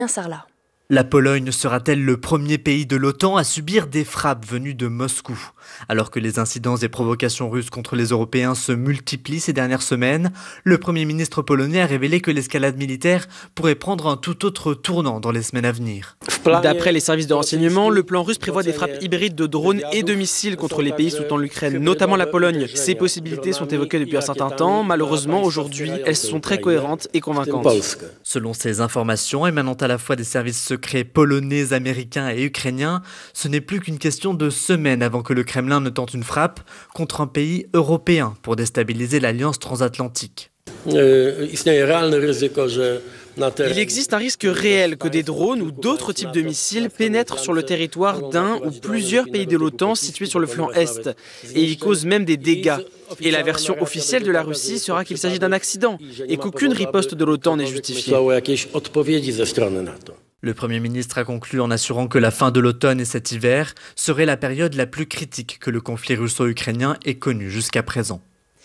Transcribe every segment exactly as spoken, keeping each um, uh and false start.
Sarlat. La Pologne sera-t-elle le premier pays de l'OTAN à subir des frappes venues de Moscou ? Alors que les incidents et provocations russes contre les Européens se multiplient ces dernières semaines, le Premier ministre polonais a révélé que l'escalade militaire pourrait prendre un tout autre tournant dans les semaines à venir. D'après les services de renseignement, le plan russe prévoit des frappes hybrides de drones et de missiles contre les pays soutenant l'Ukraine, notamment la Pologne. Ces possibilités sont évoquées depuis un certain temps. Malheureusement, aujourd'hui, elles sont très cohérentes et convaincantes. Selon ces informations émanant à la fois des services secrets polonais, américains et ukrainiens, ce n'est plus qu'une question de semaines avant que le Kremlin ne tente une frappe contre un pays européen pour déstabiliser l'alliance transatlantique. Il existe un risque réel que des drones ou d'autres types de missiles pénètrent sur le territoire d'un ou plusieurs pays de l'OTAN situés sur le flanc Est, et y causent même des dégâts. Et la version officielle de la Russie sera qu'il s'agit d'un accident et qu'aucune riposte de l'OTAN n'est justifiée. Le Premier ministre a conclu en assurant que la fin de l'automne et cet hiver serait la période la plus critique que le conflit russo-ukrainien ait connue jusqu'à présent.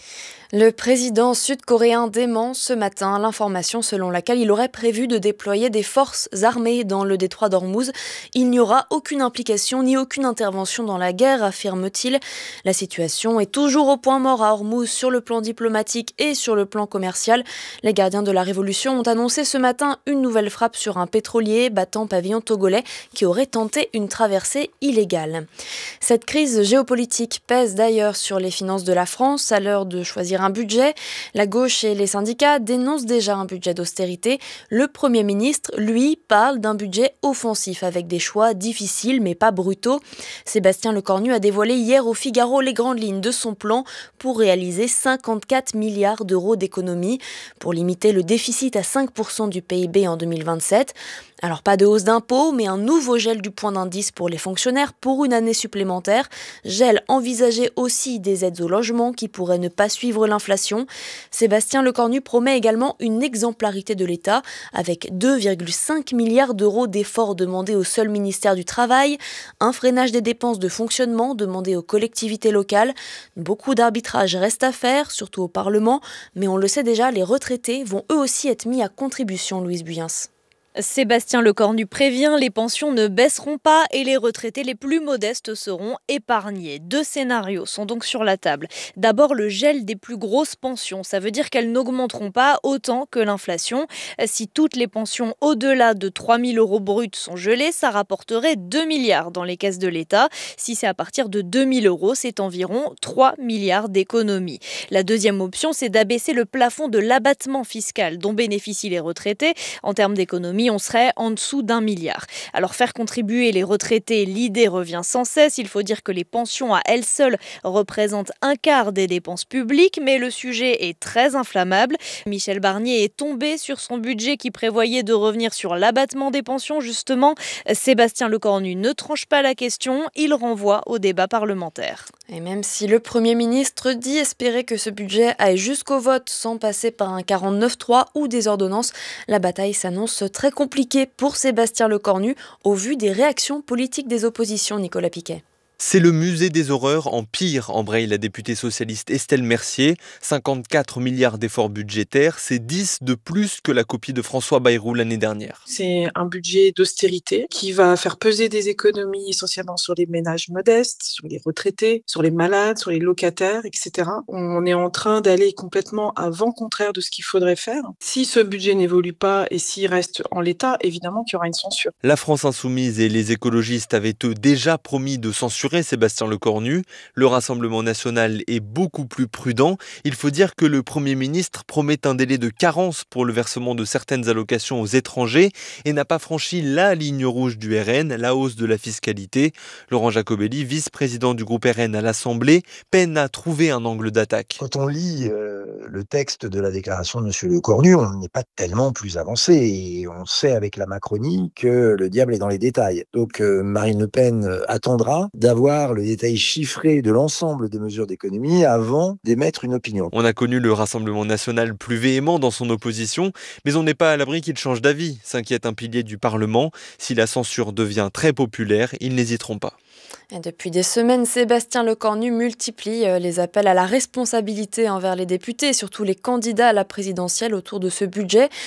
Le président sud-coréen dément ce matin l'information selon laquelle il aurait prévu de déployer des forces armées dans le détroit d'Ormuz. Il n'y aura aucune implication ni aucune intervention dans la guerre, affirme-t-il. La situation est toujours au point mort à Ormuz sur le plan diplomatique et sur le plan commercial. Les gardiens de la révolution ont annoncé ce matin une nouvelle frappe sur un pétrolier battant pavillon togolais qui aurait tenté une traversée illégale. Cette crise géopolitique pèse d'ailleurs sur les finances de la France à l'heure de choisir un budget. La gauche et les syndicats dénoncent déjà un budget d'austérité. Le Premier ministre, lui, parle d'un budget offensif avec des choix difficiles mais pas brutaux. Sébastien Lecornu a dévoilé hier au Figaro les grandes lignes de son plan pour réaliser cinquante-quatre milliards d'euros d'économies pour limiter le déficit à cinq pour cent du P I B en deux mille vingt-sept. Alors pas de hausse d'impôts, mais un nouveau gel du point d'indice pour les fonctionnaires pour une année supplémentaire. Gel envisagé aussi des aides au logement qui pourraient ne pas suivre l'inflation. Sébastien Lecornu promet également une exemplarité de l'État avec deux virgule cinq milliards d'euros d'efforts demandés au seul ministère du Travail, un freinage des dépenses de fonctionnement demandé aux collectivités locales. Beaucoup d'arbitrage reste à faire, surtout au Parlement, mais on le sait déjà, les retraités vont eux aussi être mis à contribution, Louise Buyens. Sébastien Lecornu prévient, les pensions ne baisseront pas et les retraités les plus modestes seront épargnés. Deux scénarios sont donc sur la table. D'abord, le gel des plus grosses pensions. Ça veut dire qu'elles n'augmenteront pas autant que l'inflation. Si toutes les pensions au-delà de trois mille euros bruts sont gelées, ça rapporterait deux milliards dans les caisses de l'État. Si c'est à partir de deux mille euros, c'est environ trois milliards d'économies. La deuxième option, c'est d'abaisser le plafond de l'abattement fiscal dont bénéficient les retraités. En termes d'économie, on serait en dessous d'un milliard. Alors faire contribuer les retraités, l'idée revient sans cesse. Il faut dire que les pensions à elles seules représentent un quart des dépenses publiques, mais le sujet est très inflammable. Michel Barnier est tombé sur son budget qui prévoyait de revenir sur l'abattement des pensions, justement. Sébastien Lecornu ne tranche pas la question, il renvoie au débat parlementaire. Et même si le Premier ministre dit espérer que ce budget aille jusqu'au vote sans passer par un quarante-neuf trois ou des ordonnances, la bataille s'annonce très compliquée pour Sébastien Lecornu au vu des réactions politiques des oppositions, Nicolas Piquet. C'est le musée des horreurs en pire, embraye la députée socialiste Estelle Mercier. cinquante-quatre milliards d'efforts budgétaires, c'est dix de plus que la copie de François Bayrou l'année dernière. C'est un budget d'austérité qui va faire peser des économies essentiellement sur les ménages modestes, sur les retraités, sur les malades, sur les locataires, et cetera. On est en train d'aller complètement à vent contraire de ce qu'il faudrait faire. Si ce budget n'évolue pas et s'il reste en l'état, évidemment qu'il y aura une censure. La France insoumise et les écologistes avaient eux déjà promis de censurer Sébastien Lecornu. Le Rassemblement national est beaucoup plus prudent. Il faut dire que le Premier ministre promet un délai de carence pour le versement de certaines allocations aux étrangers et n'a pas franchi la ligne rouge du R N, la hausse de la fiscalité. Laurent Jacobelli, vice-président du groupe R N à l'Assemblée, peine à trouver un angle d'attaque. Quand on lit euh, le texte de la déclaration de M. Lecornu, on n'est pas tellement plus avancé et on sait avec la Macronie que le diable est dans les détails. Donc euh, Marine Le Pen attendra d'avoir avoir le détail chiffré de l'ensemble des mesures d'économie avant d'émettre une opinion. On a connu le Rassemblement national plus véhément dans son opposition, mais on n'est pas à l'abri qu'il change d'avis, s'inquiète un pilier du Parlement. Si la censure devient très populaire, ils n'hésiteront pas. Et depuis des semaines, Sébastien Lecornu multiplie les appels à la responsabilité envers les députés, surtout les candidats à la présidentielle autour de ce budget.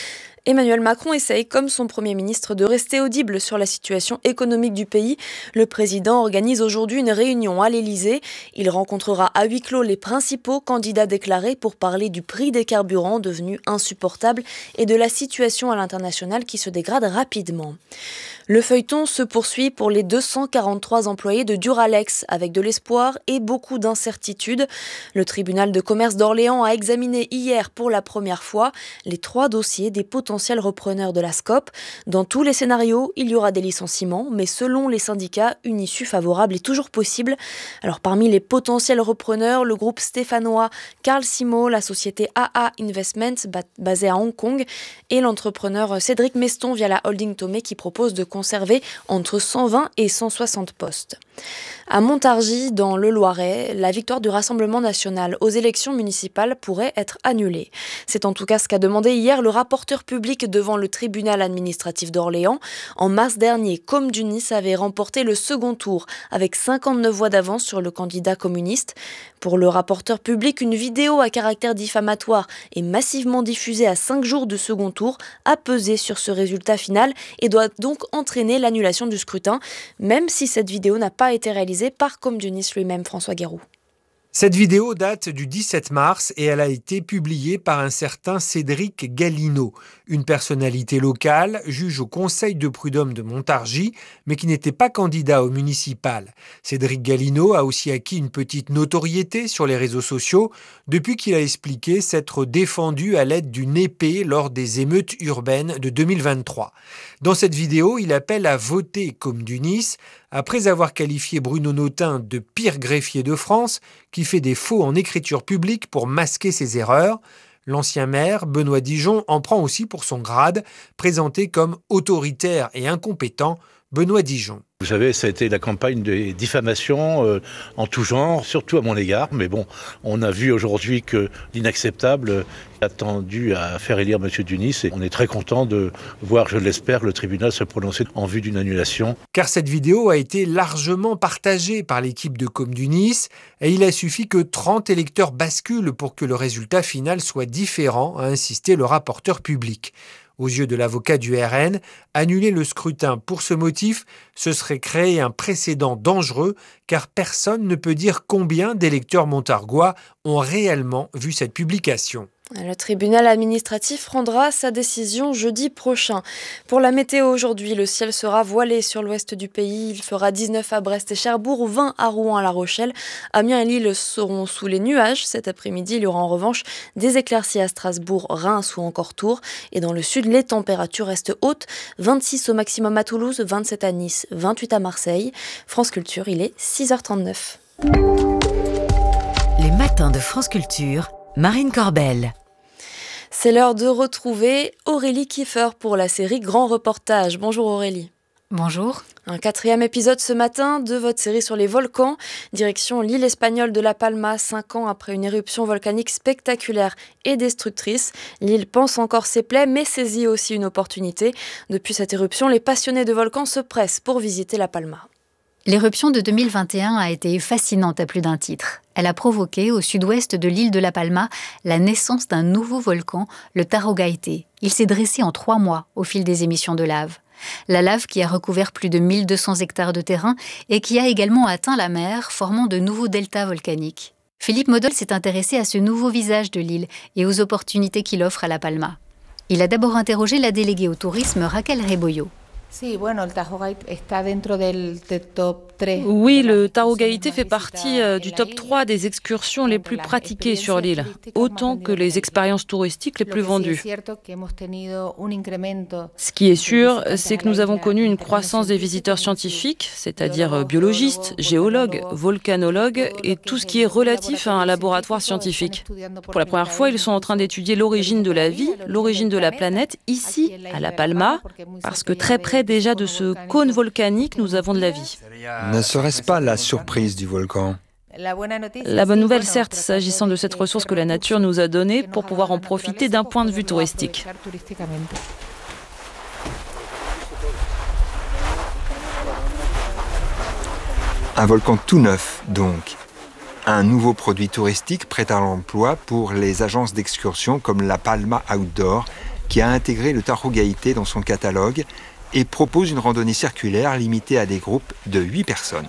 Emmanuel Macron essaye, comme son Premier ministre, de rester audible sur la situation économique du pays. Le président organise aujourd'hui une réunion à l'Élysée. Il rencontrera à huis clos les principaux candidats déclarés pour parler du prix des carburants devenu insupportable et de la situation à l'international qui se dégrade rapidement. Le feuilleton se poursuit pour les deux cent quarante-trois employés de Duralex, avec de l'espoir et beaucoup d'incertitudes. Le tribunal de commerce d'Orléans a examiné hier pour la première fois les trois dossiers des potentiels repreneurs de la SCOP. Dans tous les scénarios, il y aura des licenciements, mais selon les syndicats, une issue favorable est toujours possible. Alors parmi les potentiels repreneurs, le groupe stéphanois Carl Simo, la société A A Investments basée à Hong Kong et l'entrepreneur Cédric Meston via la holding Tomé qui propose de conserver entre cent vingt et cent soixante postes. À Montargis, dans le Loiret, la victoire du Rassemblement national aux élections municipales pourrait être annulée. C'est en tout cas ce qu'a demandé hier le rapporteur public devant le tribunal administratif d'Orléans. En mars dernier, Com Dunis avait remporté le second tour avec cinquante-neuf voix d'avance sur le candidat communiste. Pour le rapporteur public, une vidéo à caractère diffamatoire et massivement diffusée à cinq jours du second tour a pesé sur ce résultat final et doit donc entraîner l'annulation du scrutin, même si cette vidéo n'a pas été réalisée par Com Dunis lui-même, François Guéroux. Cette vidéo date du dix-sept mars et elle a été publiée par un certain Cédric Gallino, une personnalité locale, juge au conseil de prud'homme de Montargis, mais qui n'était pas candidat au municipal. Cédric Gallino a aussi acquis une petite notoriété sur les réseaux sociaux depuis qu'il a expliqué s'être défendu à l'aide d'une épée lors des émeutes urbaines de deux mille vingt-trois. Dans cette vidéo, il appelle à voter comme Dunis, après avoir qualifié Bruno Notin de pire greffier de France, qui fait des faux en écriture publique pour masquer ses erreurs. L'ancien maire, Benoît Dijon, en prend aussi pour son grade, présenté comme autoritaire et incompétent. Benoît Dijon. Vous savez, ça a été la campagne de diffamation euh, en tout genre, surtout à mon égard. Mais bon, on a vu aujourd'hui que l'inacceptable a tendu à faire élire M. Dunis. Et on est très content de voir, je l'espère, le tribunal se prononcer en vue d'une annulation. Car cette vidéo a été largement partagée par l'équipe de Com Dunis et il a suffi que trente électeurs basculent pour que le résultat final soit différent, a insisté le rapporteur public. Aux yeux de l'avocat du R N, annuler le scrutin pour ce motif, ce serait créer un précédent dangereux car personne ne peut dire combien d'électeurs montargois ont réellement vu cette publication. Le tribunal administratif rendra sa décision jeudi prochain. Pour la météo aujourd'hui, le ciel sera voilé sur l'ouest du pays. Il fera dix-neuf à Brest et Cherbourg, vingt à Rouen à La Rochelle. Amiens et Lille seront sous les nuages. Cet après-midi, il y aura en revanche des éclaircies à Strasbourg, Reims ou encore Tours. Et dans le sud, les températures restent hautes. vingt-six au maximum à Toulouse, vingt-sept à Nice, vingt-huit à Marseille. France Culture, il est six heures trente-neuf. Les matins de France Culture, Marine Corbel. C'est l'heure de retrouver Aurélie Kiefer pour la série Grand Reportage. Bonjour Aurélie. Bonjour. Un quatrième épisode ce matin de votre série sur les volcans. Direction l'île espagnole de La Palma, cinq ans après une éruption volcanique spectaculaire et destructrice. L'île pense encore ses plaies, mais saisit aussi une opportunité. Depuis cette éruption, les passionnés de volcans se pressent pour visiter La Palma. L'éruption de deux mille vingt et un a été fascinante à plus d'un titre. Elle a provoqué, au sud-ouest de l'île de La Palma, la naissance d'un nouveau volcan, le Tarogaite. Il s'est dressé en trois mois au fil des émissions de lave. La lave qui a recouvert plus de mille deux cents hectares de terrain et qui a également atteint la mer, formant de nouveaux deltas volcaniques. Philippe Modol s'est intéressé à ce nouveau visage de l'île et aux opportunités qu'il offre à La Palma. Il a d'abord interrogé la déléguée au tourisme Raquel Rebollo. Oui, le Tarogaite fait partie euh, du top trois des excursions les plus pratiquées sur l'île, autant que les expériences touristiques les plus vendues. Ce qui est sûr, c'est que nous avons connu une croissance des visiteurs scientifiques, c'est-à-dire biologistes, géologues, volcanologues et tout ce qui est relatif à un laboratoire scientifique. Pour la première fois, ils sont en train d'étudier l'origine de la vie, l'origine de la planète, ici, à La Palma, parce que très près déjà de ce cône volcanique, nous avons de la vie. Ne serait-ce pas la surprise du volcan ? La bonne nouvelle, certes, s'agissant de cette ressource que la nature nous a donnée pour pouvoir en profiter d'un point de vue touristique. Un volcan tout neuf, donc. Un nouveau produit touristique prêt à l'emploi pour les agences d'excursion comme la Palma Outdoor, qui a intégré le Tajo Gaité dans son catalogue et propose une randonnée circulaire limitée à des groupes de huit personnes.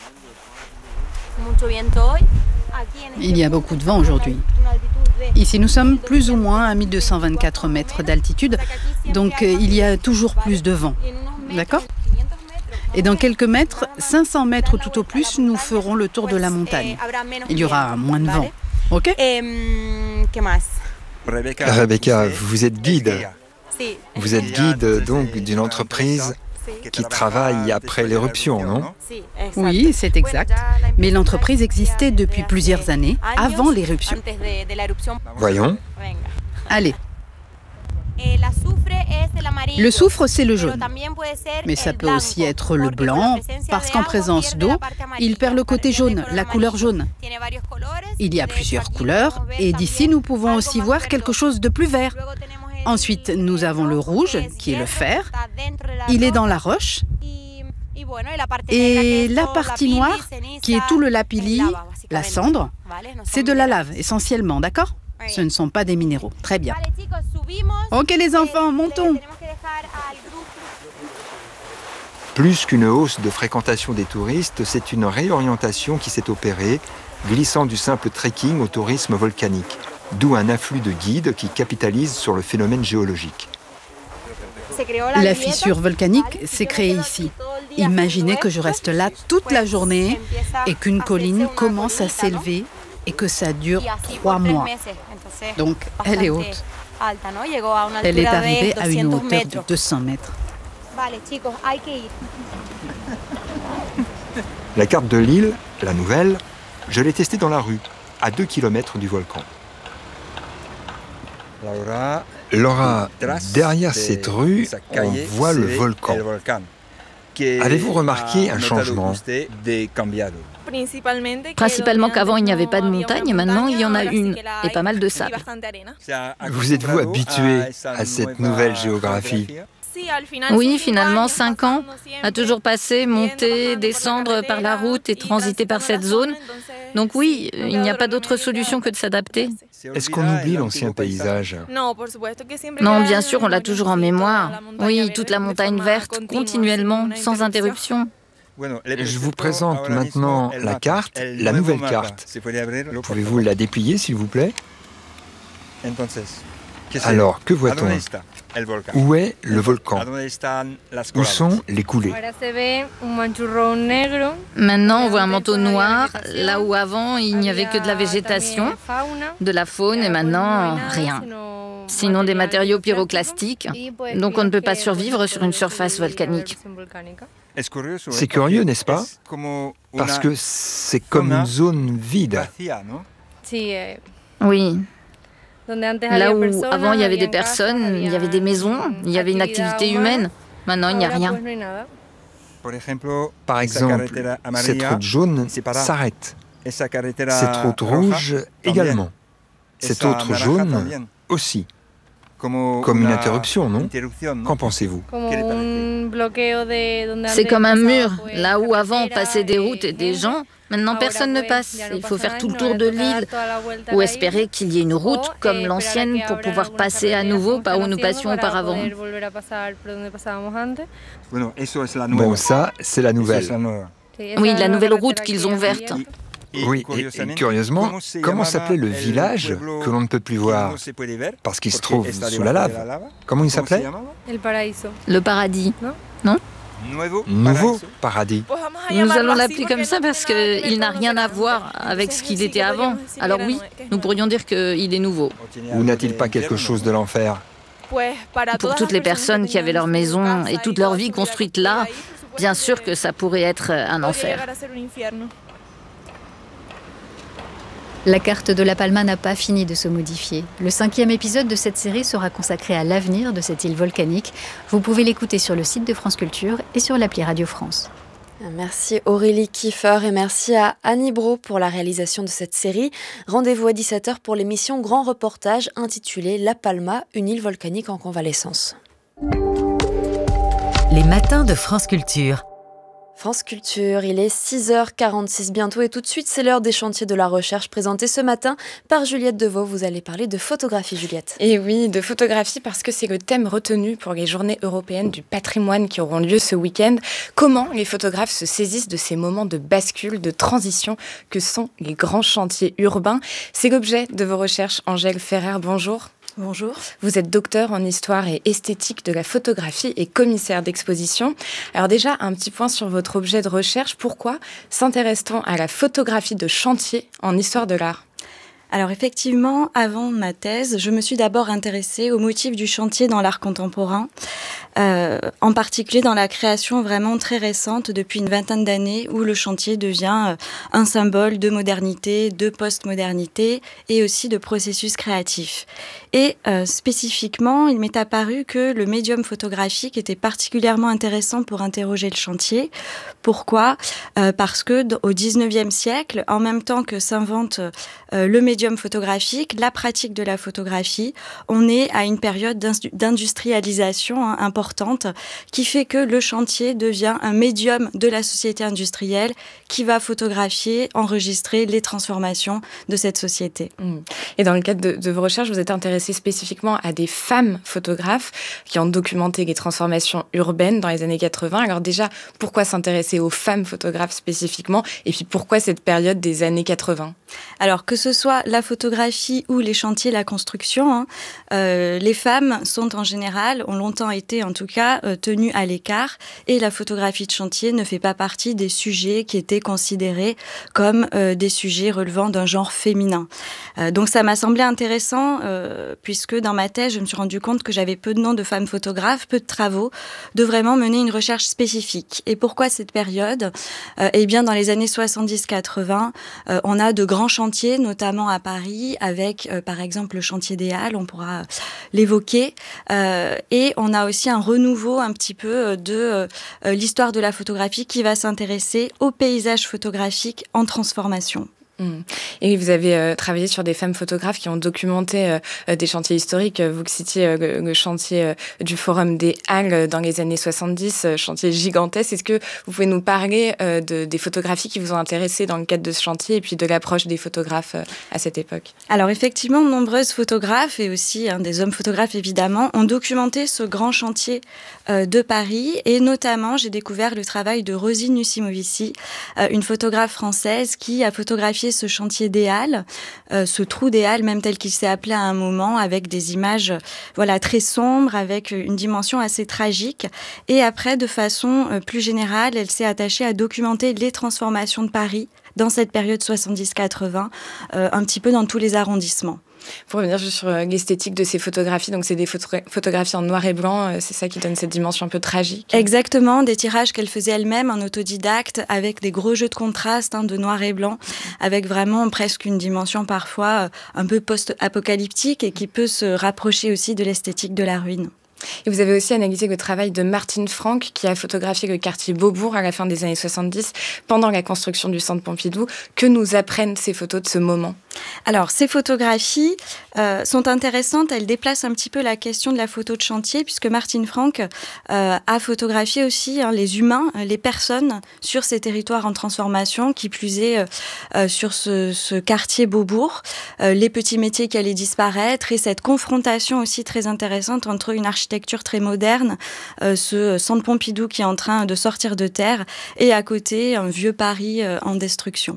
Il y a beaucoup de vent aujourd'hui. Ici, nous sommes plus ou moins à mille deux cent vingt-quatre mètres d'altitude, donc euh, il y a toujours plus de vent. D'accord ? Et dans quelques mètres, cinq cents mètres tout au plus, nous ferons le tour de la montagne. Il y aura moins de vent. Ok ? Rebecca, vous êtes guide. Vous êtes guide donc d'une entreprise qui travaille après l'éruption, non ? Oui, c'est exact. Mais l'entreprise existait depuis plusieurs années, avant l'éruption. Voyons. Allez. Le soufre, c'est le jaune. Mais ça peut aussi être le blanc, parce qu'en présence d'eau, il perd le côté jaune, la couleur jaune. Il y a plusieurs couleurs, et d'ici, nous pouvons aussi voir quelque chose de plus vert. Ensuite, nous avons le rouge, qui est le fer. Il est dans la roche. Et la partie noire, qui est tout le lapilli, la cendre, c'est de la lave, essentiellement, d'accord ? Ce ne sont pas des minéraux. Très bien. Ok les enfants, montons. Plus qu'une hausse de fréquentation des touristes, c'est une réorientation qui s'est opérée, glissant du simple trekking au tourisme volcanique. D'où un afflux de guides qui capitalisent sur le phénomène géologique. La fissure volcanique s'est créée ici. Imaginez que je reste là toute la journée et qu'une colline commence à s'élever et que ça dure trois mois. Donc, elle est haute. Elle est arrivée à une hauteur de deux cents mètres. La carte de l'île, la nouvelle, je l'ai testée dans la rue, à deux kilomètres du volcan. Laura, derrière cette rue, on voit le volcan. Avez-vous remarqué un changement ? Principalement qu'avant il n'y avait pas de montagne et maintenant il y en a une et pas mal de sable. Vous êtes-vous habitué à cette nouvelle géographie ? Oui, finalement, cinq ans, à toujours passer, monter, descendre par la route et transiter par cette zone. Donc oui, il n'y a pas d'autre solution que de s'adapter. Est-ce qu'on oublie l'ancien paysage ? Non, bien sûr, on l'a toujours en mémoire. Oui, toute la montagne verte, continuellement, sans interruption. Je vous présente maintenant la carte, la nouvelle carte. Pouvez-vous la déplier, s'il vous plaît ? Alors, que voit-on ? Où est le volcan ? Où sont les coulées ? Maintenant, on voit un manteau noir, là où avant, il n'y avait que de la végétation, de la faune, et maintenant, rien. Sinon des matériaux pyroclastiques, donc on ne peut pas survivre sur une surface volcanique. C'est curieux, n'est-ce pas ? Parce que c'est comme une zone vide. Oui. Là où avant il y avait des personnes, il y avait des maisons, il y avait une activité humaine. Maintenant, il n'y a rien. Par exemple, cette route jaune s'arrête. Cette route rouge également. Cette autre jaune aussi. Comme une interruption, non ? Qu'en pensez-vous ? C'est comme un mur. Là où avant passaient des routes et des gens, maintenant personne ne passe. Il faut faire tout le tour de l'île ou espérer qu'il y ait une route comme l'ancienne pour pouvoir passer à nouveau par où nous passions auparavant. Bon, ça, c'est la nouvelle. Oui, la nouvelle route qu'ils ont verte. Oui, et, et curieusement, comment s'appelait le village que l'on ne peut plus voir parce qu'il se trouve sous la lave ? Comment il s'appelait ? Le paradis, non ? Nouveau paradis. Nous allons l'appeler comme ça parce qu'il n'a rien à voir avec ce qu'il était avant. Alors oui, nous pourrions dire qu'il est nouveau. Ou n'a-t-il pas quelque chose de l'enfer ? Pour toutes les personnes qui avaient leur maison et toute leur vie construite là, bien sûr que ça pourrait être un enfer. La carte de La Palma n'a pas fini de se modifier. Le cinquième épisode de cette série sera consacré à l'avenir de cette île volcanique. Vous pouvez l'écouter sur le site de France Culture et sur l'appli Radio France. Merci Aurélie Kiefer et merci à Annie Brault pour la réalisation de cette série. Rendez-vous à dix-sept heures pour l'émission Grand Reportage intitulée La Palma, une île volcanique en convalescence. Les matins de France Culture. France Culture, il est six heures quarante-six bientôt et tout de suite c'est l'heure des chantiers de la recherche présentés ce matin par Juliette Deveau. Vous allez parler de photographie, Juliette. Et oui, de photographie parce que c'est le thème retenu pour les journées européennes du patrimoine qui auront lieu ce week-end. Comment les photographes se saisissent de ces moments de bascule, de transition que sont les grands chantiers urbains. C'est l'objet de vos recherches. Angèle Ferrer, bonjour. Bonjour. Vous êtes docteur en histoire et esthétique de la photographie et commissaire d'exposition. Alors déjà, un petit point sur votre objet de recherche. Pourquoi s'intéresse-t-on à la photographie de chantier en histoire de l'art ? Alors effectivement, avant ma thèse, je me suis d'abord intéressée aux motifs du chantier dans l'art contemporain, euh, en particulier dans la création vraiment très récente depuis une vingtaine d'années où le chantier devient un symbole de modernité, de post-modernité et aussi de processus créatif. Et euh, spécifiquement, il m'est apparu que le médium photographique était particulièrement intéressant pour interroger le chantier. Pourquoi ? euh, Parce que au dix-neuvième siècle, en même temps que s'invente euh, le médium photographique, la pratique de la photographie, on est à une période d'industrialisation hein, importante qui fait que le chantier devient un médium de la société industrielle qui va photographier, enregistrer les transformations de cette société. Et dans le cadre de, de vos recherches, vous êtes intéressé spécifiquement à des femmes photographes qui ont documenté les transformations urbaines dans les années quatre-vingts. Alors déjà, pourquoi s'intéresser aux femmes photographes spécifiquement ? Et puis pourquoi cette période des années quatre-vingts ? Alors que ce soit la photographie ou les chantiers, la construction, hein, euh, les femmes sont en général, ont longtemps été en tout cas, euh, tenues à l'écart et la photographie de chantier ne fait pas partie des sujets qui étaient considérés comme euh, des sujets relevant d'un genre féminin. Euh, donc ça m'a semblé intéressant euh, puisque dans ma thèse, je me suis rendu compte que j'avais peu de noms de femmes photographes, peu de travaux, de vraiment mener une recherche spécifique. Et pourquoi cette période ? euh, Eh bien, dans les années soixante-dix quatre-vingts, euh, on a de grands chantiers, notamment à Paris, avec euh, par exemple le chantier des Halles, on pourra l'évoquer. Euh, et on a aussi un renouveau un petit peu de euh, l'histoire de la photographie qui va s'intéresser au paysage photographique en transformation. Et vous avez euh, travaillé sur des femmes photographes qui ont documenté euh, des chantiers historiques. Vous citiez euh, le, le chantier euh, du Forum des Halles dans les années soixante-dix, euh, chantier gigantesque. Est-ce que vous pouvez nous parler euh, de, des photographies qui vous ont intéressé dans le cadre de ce chantier et puis de l'approche des photographes euh, à cette époque ? Alors effectivement, de nombreuses photographes et aussi hein, des hommes photographes évidemment ont documenté ce grand chantier euh, de Paris et notamment j'ai découvert le travail de Rosine Nussimovici, euh, une photographe française qui a photographié ce chantier des Halles, euh, ce trou des Halles, même tel qu'il s'est appelé à un moment, avec des images voilà, très sombres, avec une dimension assez tragique. Et après, de façon euh, plus générale, elle s'est attachée à documenter les transformations de Paris dans cette période soixante-dix quatre-vingts, euh, un petit peu dans tous les arrondissements. Pour revenir juste sur l'esthétique de ces photographies, donc c'est des photo- photographies en noir et blanc, c'est ça qui donne cette dimension un peu tragique. Exactement, des tirages qu'elle faisait elle-même en autodidacte, avec des gros jeux de contraste hein, de noir et blanc, avec vraiment presque une dimension parfois un peu post-apocalyptique et qui peut se rapprocher aussi de l'esthétique de la ruine. Et vous avez aussi analysé le travail de Martine Franck, qui a photographié le quartier Beaubourg à la fin des années soixante-dix, pendant la construction du centre Pompidou. Que nous apprennent ces photos de ce moment ? Alors, ces photographies euh, sont intéressantes. Elles déplacent un petit peu la question de la photo de chantier, puisque Martine Franck euh, a photographié aussi hein, les humains, les personnes sur ces territoires en transformation, qui plus est euh, sur ce, ce quartier Beaubourg, euh, les petits métiers qui allaient disparaître et cette confrontation aussi très intéressante entre une architecture très moderne, euh, ce centre Pompidou qui est en train de sortir de terre et à côté un vieux Paris euh, en destruction.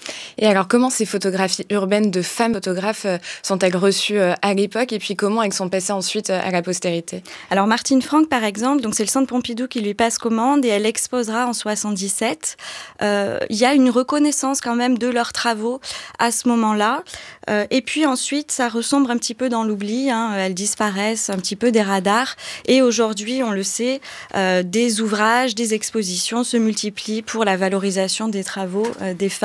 Et alors, comment ces photographies urbaines de femmes photographes euh, sont-elles reçues euh, à l'époque et puis comment elles sont passées ensuite euh, à la postérité ? Alors, Martine Franck, par exemple, donc c'est le centre Pompidou qui lui passe commande et elle exposera en soixante-dix-sept. Euh, il y a une reconnaissance quand même de leurs travaux à ce moment-là. Euh, et puis ensuite, ça resombre un petit peu dans l'oubli. Hein, elles disparaissent un petit peu des radars. Et aujourd'hui, on le sait, euh, des ouvrages, des expositions se multiplient pour la valorisation des travaux euh, des femmes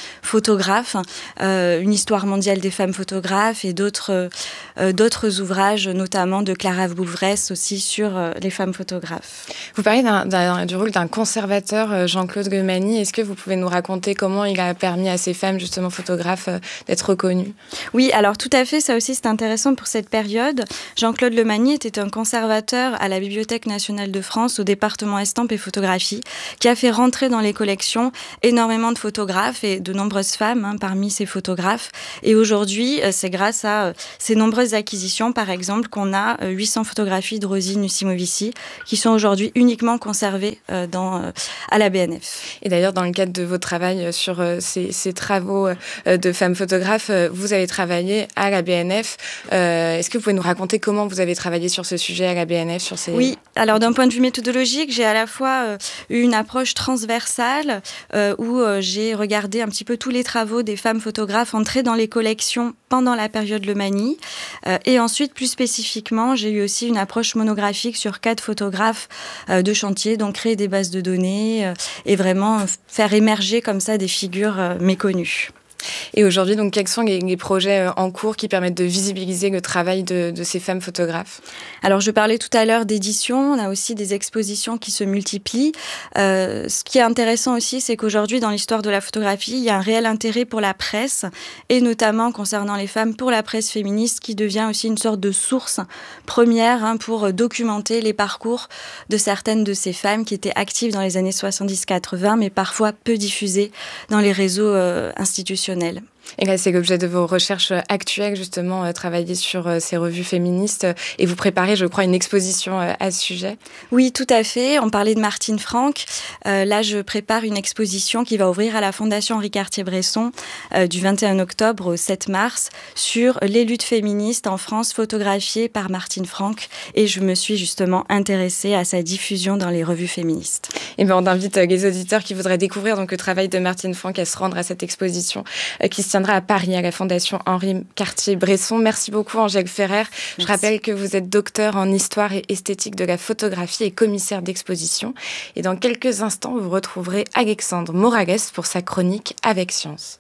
photographes, euh, une histoire mondiale des femmes photographes et d'autres, euh, d'autres ouvrages, notamment de Clara Bouvresse aussi sur euh, les femmes photographes. Vous parlez d'un, d'un, du rôle d'un conservateur, Jean-Claude Grimani. Est-ce que vous pouvez nous raconter comment il a permis à ces femmes, justement photographes, euh, d'être reconnues ? Oui, alors tout à fait, ça aussi c'est intéressant pour cette période. Jean-Claude Grimani était un conservateur à la Bibliothèque nationale de France, au département estampes et photographie, qui a fait rentrer dans les collections énormément de photographes et de nombreuses femmes hein, parmi ces photographes. Et aujourd'hui, c'est grâce à euh, ces nombreuses acquisitions, par exemple, qu'on a euh, huit cents photographies de Rosie Nusimovici, qui sont aujourd'hui uniquement conservées euh, dans, euh, à la B N F. Et d'ailleurs, dans le cadre de votre travail sur euh, ces, ces travaux euh, de femmes photographes, euh, vous avez travaillé à la B N F. Euh, est-ce que vous pouvez nous raconter comment vous avez travaillé sur ce sujet à la B N F sur ces... Oui, alors d'un point de vue méthodologique, j'ai à la fois euh, eu une approche transversale euh, où euh, j'ai regardé un petit peu tous les travaux des femmes photographes entrés dans les collections pendant la période Lemani. Euh, et ensuite, plus spécifiquement, j'ai eu aussi une approche monographique sur quatre photographes euh, de chantier, donc créer des bases de données euh, et vraiment faire émerger comme ça des figures euh, méconnues. Et aujourd'hui, donc, quels sont les, les projets en cours qui permettent de visibiliser le travail de, de ces femmes photographes ? Alors, je parlais tout à l'heure d'édition. On a aussi des expositions qui se multiplient. Euh, ce qui est intéressant aussi, c'est qu'aujourd'hui, dans l'histoire de la photographie, il y a un réel intérêt pour la presse, et notamment concernant les femmes, pour la presse féministe, qui devient aussi une sorte de source première hein, pour documenter les parcours de certaines de ces femmes qui étaient actives dans les années soixante-dix quatre-vingts, mais parfois peu diffusées dans les réseaux euh, institutionnels. Et là, c'est l'objet de vos recherches actuelles, justement, euh, travailler sur euh, ces revues féministes. Et vous préparez, je crois, une exposition euh, à ce sujet. Oui, tout à fait. On parlait de Martine Franck. Euh, là, je prépare une exposition qui va ouvrir à la Fondation Henri Cartier-Bresson euh, du vingt et un octobre au sept mars sur les luttes féministes en France photographiées par Martine Franck. Et je me suis justement intéressée à sa diffusion dans les revues féministes. Et bien, on invite euh, les auditeurs qui voudraient découvrir donc, le travail de Martine Franck à se rendre à cette exposition euh, qui se tiendra à Paris, à la Fondation Henri Cartier-Bresson. Merci beaucoup, Angèle Ferrer. Merci. Je rappelle que vous êtes docteur en histoire et esthétique de la photographie et commissaire d'exposition. Et dans quelques instants, vous retrouverez Alexandre Morales pour sa chronique Avec Science.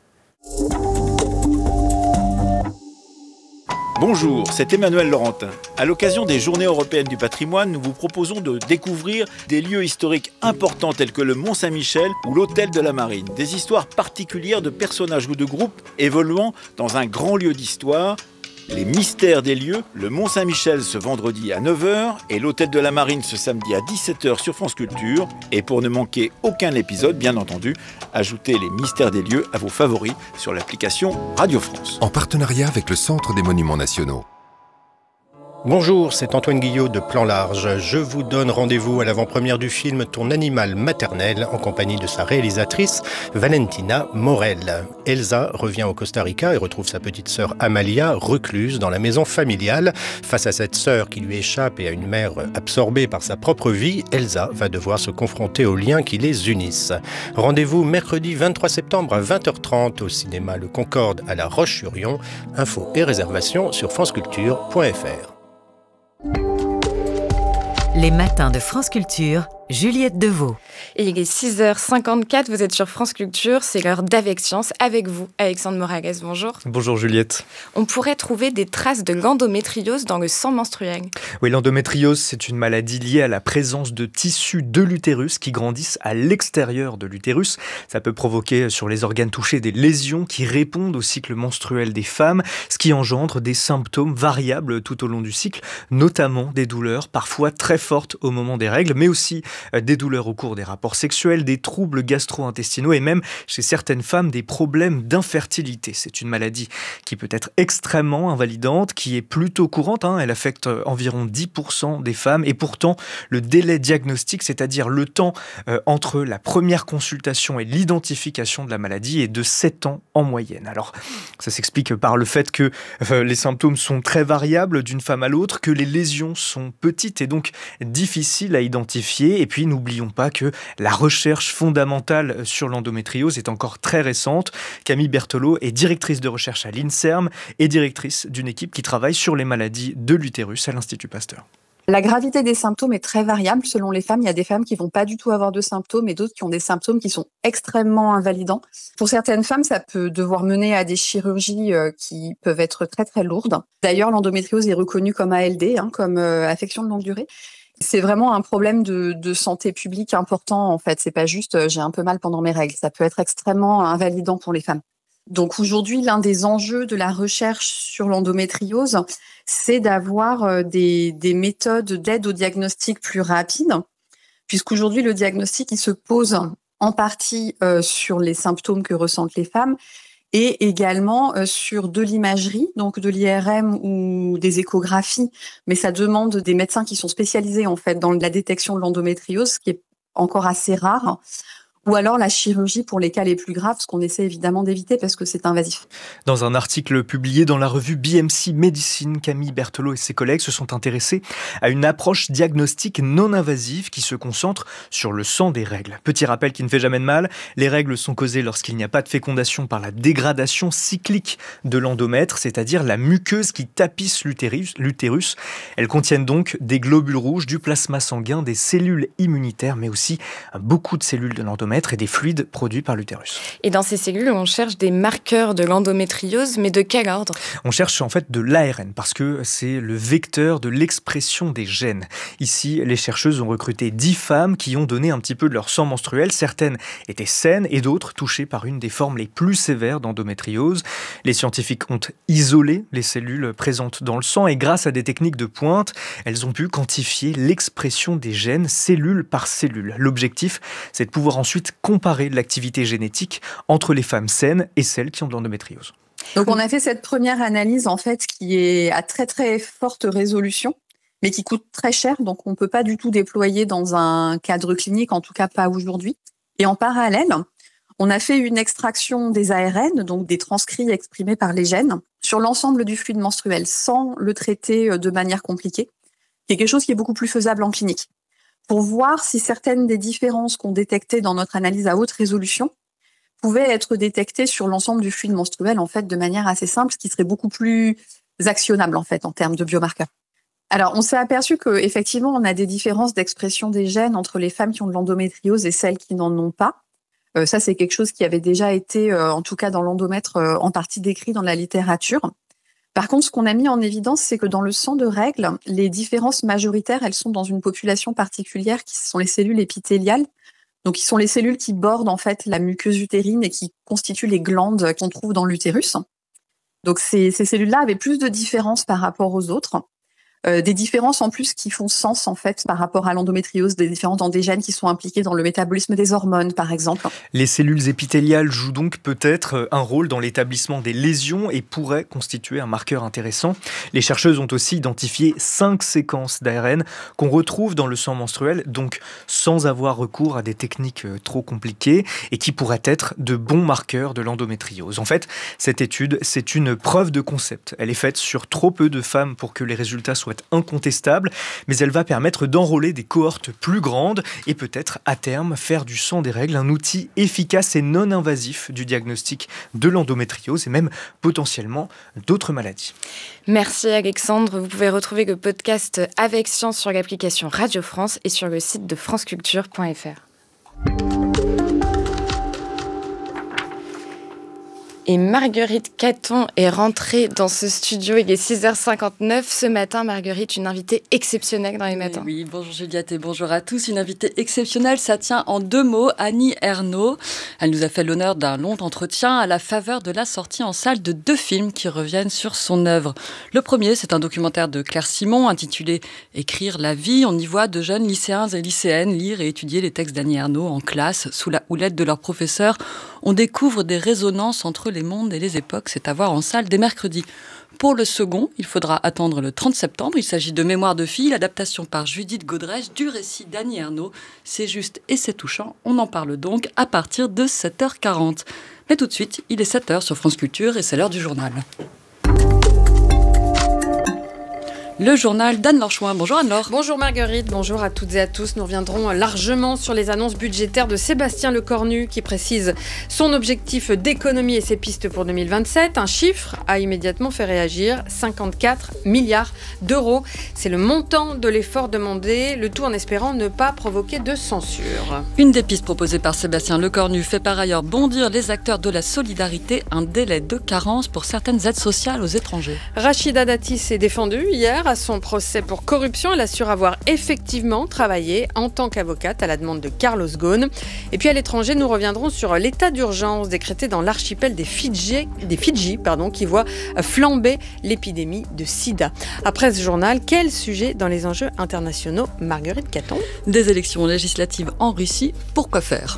Bonjour, c'est Emmanuel Laurentin. À l'occasion des Journées européennes du patrimoine, nous vous proposons de découvrir des lieux historiques importants tels que le Mont-Saint-Michel ou l'Hôtel de la Marine. Des histoires particulières de personnages ou de groupes évoluant dans un grand lieu d'histoire. Les mystères des lieux, le Mont-Saint-Michel ce vendredi à neuf heures et l'Hôtel de la Marine ce samedi à dix-sept heures sur France Culture. Et pour ne manquer aucun épisode, bien entendu, ajoutez les mystères des lieux à vos favoris sur l'application Radio France. En partenariat avec le Centre des Monuments Nationaux. Bonjour, c'est Antoine Guillot de Plan Large. Je vous donne rendez-vous à l'avant-première du film Ton animal maternel en compagnie de sa réalisatrice Valentina Morel. Elsa revient au Costa Rica et retrouve sa petite sœur Amalia recluse dans la maison familiale. Face à cette sœur qui lui échappe et à une mère absorbée par sa propre vie, Elsa va devoir se confronter aux liens qui les unissent. Rendez-vous mercredi vingt-trois septembre à vingt heures trente au cinéma Le Concorde à La Roche-sur-Yon. Infos et réservations sur franceculture point f r. Les matins de France Culture, Juliette Deveau. Et il est six heures cinquante-quatre, vous êtes sur France Culture, c'est l'heure d'Avec Science, avec vous, Alexandre Morales, bonjour. Bonjour Juliette. On pourrait trouver des traces de l'endométriose dans le sang menstruel. Oui, l'endométriose, c'est une maladie liée à la présence de tissus de l'utérus qui grandissent à l'extérieur de l'utérus. Ça peut provoquer sur les organes touchés des lésions qui répondent au cycle menstruel des femmes, ce qui engendre des symptômes variables tout au long du cycle, notamment des douleurs parfois très fortes au moment des règles, mais aussi des douleurs au cours des rapports sexuels, des troubles gastro-intestinaux et même chez certaines femmes des problèmes d'infertilité. C'est une maladie qui peut être extrêmement invalidante, qui est plutôt courante, hein. Elle affecte environ dix pour cent des femmes et pourtant le délai diagnostique, c'est-à-dire le temps euh, entre la première consultation et l'identification de la maladie est de sept ans en moyenne. Alors ça s'explique par le fait que euh, les symptômes sont très variables d'une femme à l'autre, que les lésions sont petites et donc difficiles à identifier. Et puis, n'oublions pas que la recherche fondamentale sur l'endométriose est encore très récente. Camille Berthelot est directrice de recherche à l'INSERM et directrice d'une équipe qui travaille sur les maladies de l'utérus à l'Institut Pasteur. La gravité des symptômes est très variable selon les femmes. Il y a des femmes qui vont pas du tout avoir de symptômes et d'autres qui ont des symptômes qui sont extrêmement invalidants. Pour certaines femmes, ça peut devoir mener à des chirurgies euh, qui peuvent être très très lourdes. D'ailleurs, l'endométriose est reconnue comme A L D, hein, comme euh, affection de longue durée. C'est vraiment un problème de, de santé publique important, en fait. C'est pas juste euh, j'ai un peu mal pendant mes règles. Ça peut être extrêmement invalidant pour les femmes. Donc aujourd'hui, l'un des enjeux de la recherche sur l'endométriose, c'est d'avoir euh, des, des méthodes d'aide au diagnostic plus rapides, puisqu'aujourd'hui, le diagnostic, il se pose en partie euh, sur les symptômes que ressentent les femmes et également euh, sur de l'imagerie, donc de l'I R M ou des échographies, mais ça demande des médecins qui sont spécialisés en fait dans la détection de l'endométriose, ce qui est encore assez rare. Ou alors la chirurgie pour les cas les plus graves, ce qu'on essaie évidemment d'éviter parce que c'est invasif. Dans un article publié dans la revue B M C Medicine, Camille Berthelot et ses collègues se sont intéressés à une approche diagnostique non invasive qui se concentre sur le sang des règles. Petit rappel qui ne fait jamais de mal, les règles sont causées lorsqu'il n'y a pas de fécondation par la dégradation cyclique de l'endomètre, c'est-à-dire la muqueuse qui tapisse l'utérus. l'utérus. Elles contiennent donc des globules rouges, du plasma sanguin, des cellules immunitaires, mais aussi beaucoup de cellules de l'endomètre et des fluides produits par l'utérus. Et dans ces cellules, on cherche des marqueurs de l'endométriose, mais de quel ordre ? On cherche en fait de l'A R N, parce que c'est le vecteur de l'expression des gènes. Ici, les chercheuses ont recruté dix femmes qui ont donné un petit peu de leur sang menstruel. Certaines étaient saines et d'autres touchées par une des formes les plus sévères d'endométriose. Les scientifiques ont isolé les cellules présentes dans le sang et grâce à des techniques de pointe, elles ont pu quantifier l'expression des gènes cellule par cellule. L'objectif, c'est de pouvoir ensuite comparer l'activité génétique entre les femmes saines et celles qui ont de l'endométriose. Donc on a fait cette première analyse en fait qui est à très très forte résolution, mais qui coûte très cher, donc on ne peut pas du tout déployer dans un cadre clinique, en tout cas pas aujourd'hui. Et en parallèle, on a fait une extraction des A R N, donc des transcrits exprimés par les gènes, sur l'ensemble du fluide menstruel, sans le traiter de manière compliquée, qui est quelque chose qui est beaucoup plus faisable en clinique, pour voir si certaines des différences qu'on détectait dans notre analyse à haute résolution pouvaient être détectées sur l'ensemble du fluide menstruel, en fait, de manière assez simple, ce qui serait beaucoup plus actionnable, en fait, en termes de biomarqueurs. Alors, on s'est aperçu qu'effectivement, on a des différences d'expression des gènes entre les femmes qui ont de l'endométriose et celles qui n'en ont pas. Euh, ça, c'est quelque chose qui avait déjà été, euh, en tout cas dans l'endomètre, euh, en partie décrit dans la littérature. Par contre, ce qu'on a mis en évidence, c'est que dans le sang de règles, les différences majoritaires, elles sont dans une population particulière qui sont les cellules épithéliales. Donc, qui sont les cellules qui bordent en fait la muqueuse utérine et qui constituent les glandes qu'on trouve dans l'utérus. Donc, ces, ces cellules-là avaient plus de différences par rapport aux autres. Euh, des différences en plus qui font sens en fait par rapport à l'endométriose, des différences dans des gènes qui sont impliqués dans le métabolisme des hormones par exemple. Les cellules épithéliales jouent donc peut-être un rôle dans l'établissement des lésions et pourraient constituer un marqueur intéressant. Les chercheuses ont aussi identifié cinq séquences d'A R N qu'on retrouve dans le sang menstruel, donc sans avoir recours à des techniques trop compliquées et qui pourraient être de bons marqueurs de l'endométriose. En fait, cette étude, c'est une preuve de concept. Elle est faite sur trop peu de femmes pour que les résultats soient incontestable, mais elle va permettre d'enrôler des cohortes plus grandes et peut-être à terme faire du sang des règles un outil efficace et non invasif du diagnostic de l'endométriose et même potentiellement d'autres maladies. Merci Alexandre. Vous pouvez retrouver le podcast Avec Science sur l'application Radio France et sur le site de franceculture point f r. Et Marguerite Caton est rentrée dans ce studio. Il est six heures cinquante-neuf. Ce matin, Marguerite, une invitée exceptionnelle dans les matins. Oui, bonjour Juliette et bonjour à tous. Une invitée exceptionnelle, ça tient en deux mots. Annie Ernaux. Elle nous a fait l'honneur d'un long entretien à la faveur de la sortie en salle de deux films qui reviennent sur son œuvre. Le premier, c'est un documentaire de Claire Simon intitulé « Écrire la vie ». On y voit de jeunes lycéens et lycéennes lire et étudier les textes d'Annie Ernaux en classe, sous la houlette de leur professeur. On découvre des résonances entre les mondes et les époques. C'est à voir en salle dès mercredi. Pour le second, il faudra attendre le trente septembre. Il s'agit de Mémoire de fille, l'adaptation par Judith Godrèche du récit d'Annie Ernaux. C'est juste et c'est touchant. On en parle donc à partir de sept heures quarante. Mais tout de suite, il est sept heures sur France Culture et c'est l'heure du journal. Le journal d'Anne-Laure Chouin. Bonjour Anne-Laure. Bonjour Marguerite, bonjour à toutes et à tous. Nous reviendrons largement sur les annonces budgétaires de Sébastien Lecornu qui précise son objectif d'économie et ses pistes pour deux mille vingt-sept. Un chiffre a immédiatement fait réagir, cinquante-quatre milliards d'euros. C'est le montant de l'effort demandé, le tout en espérant ne pas provoquer de censure. Une des pistes proposées par Sébastien Lecornu fait par ailleurs bondir les acteurs de la solidarité, un délai de carence pour certaines aides sociales aux étrangers. Rachida Dati s'est défendue hier à son procès pour corruption. Elle assure avoir effectivement travaillé en tant qu'avocate à la demande de Carlos Ghosn. Et puis à l'étranger, nous reviendrons sur l'état d'urgence décrété dans l'archipel des Fidji, des Fidji pardon, qui voit flamber l'épidémie de sida. Après ce journal, quel sujet dans les enjeux internationaux, Marguerite Caton? Des élections législatives en Russie, pourquoi faire?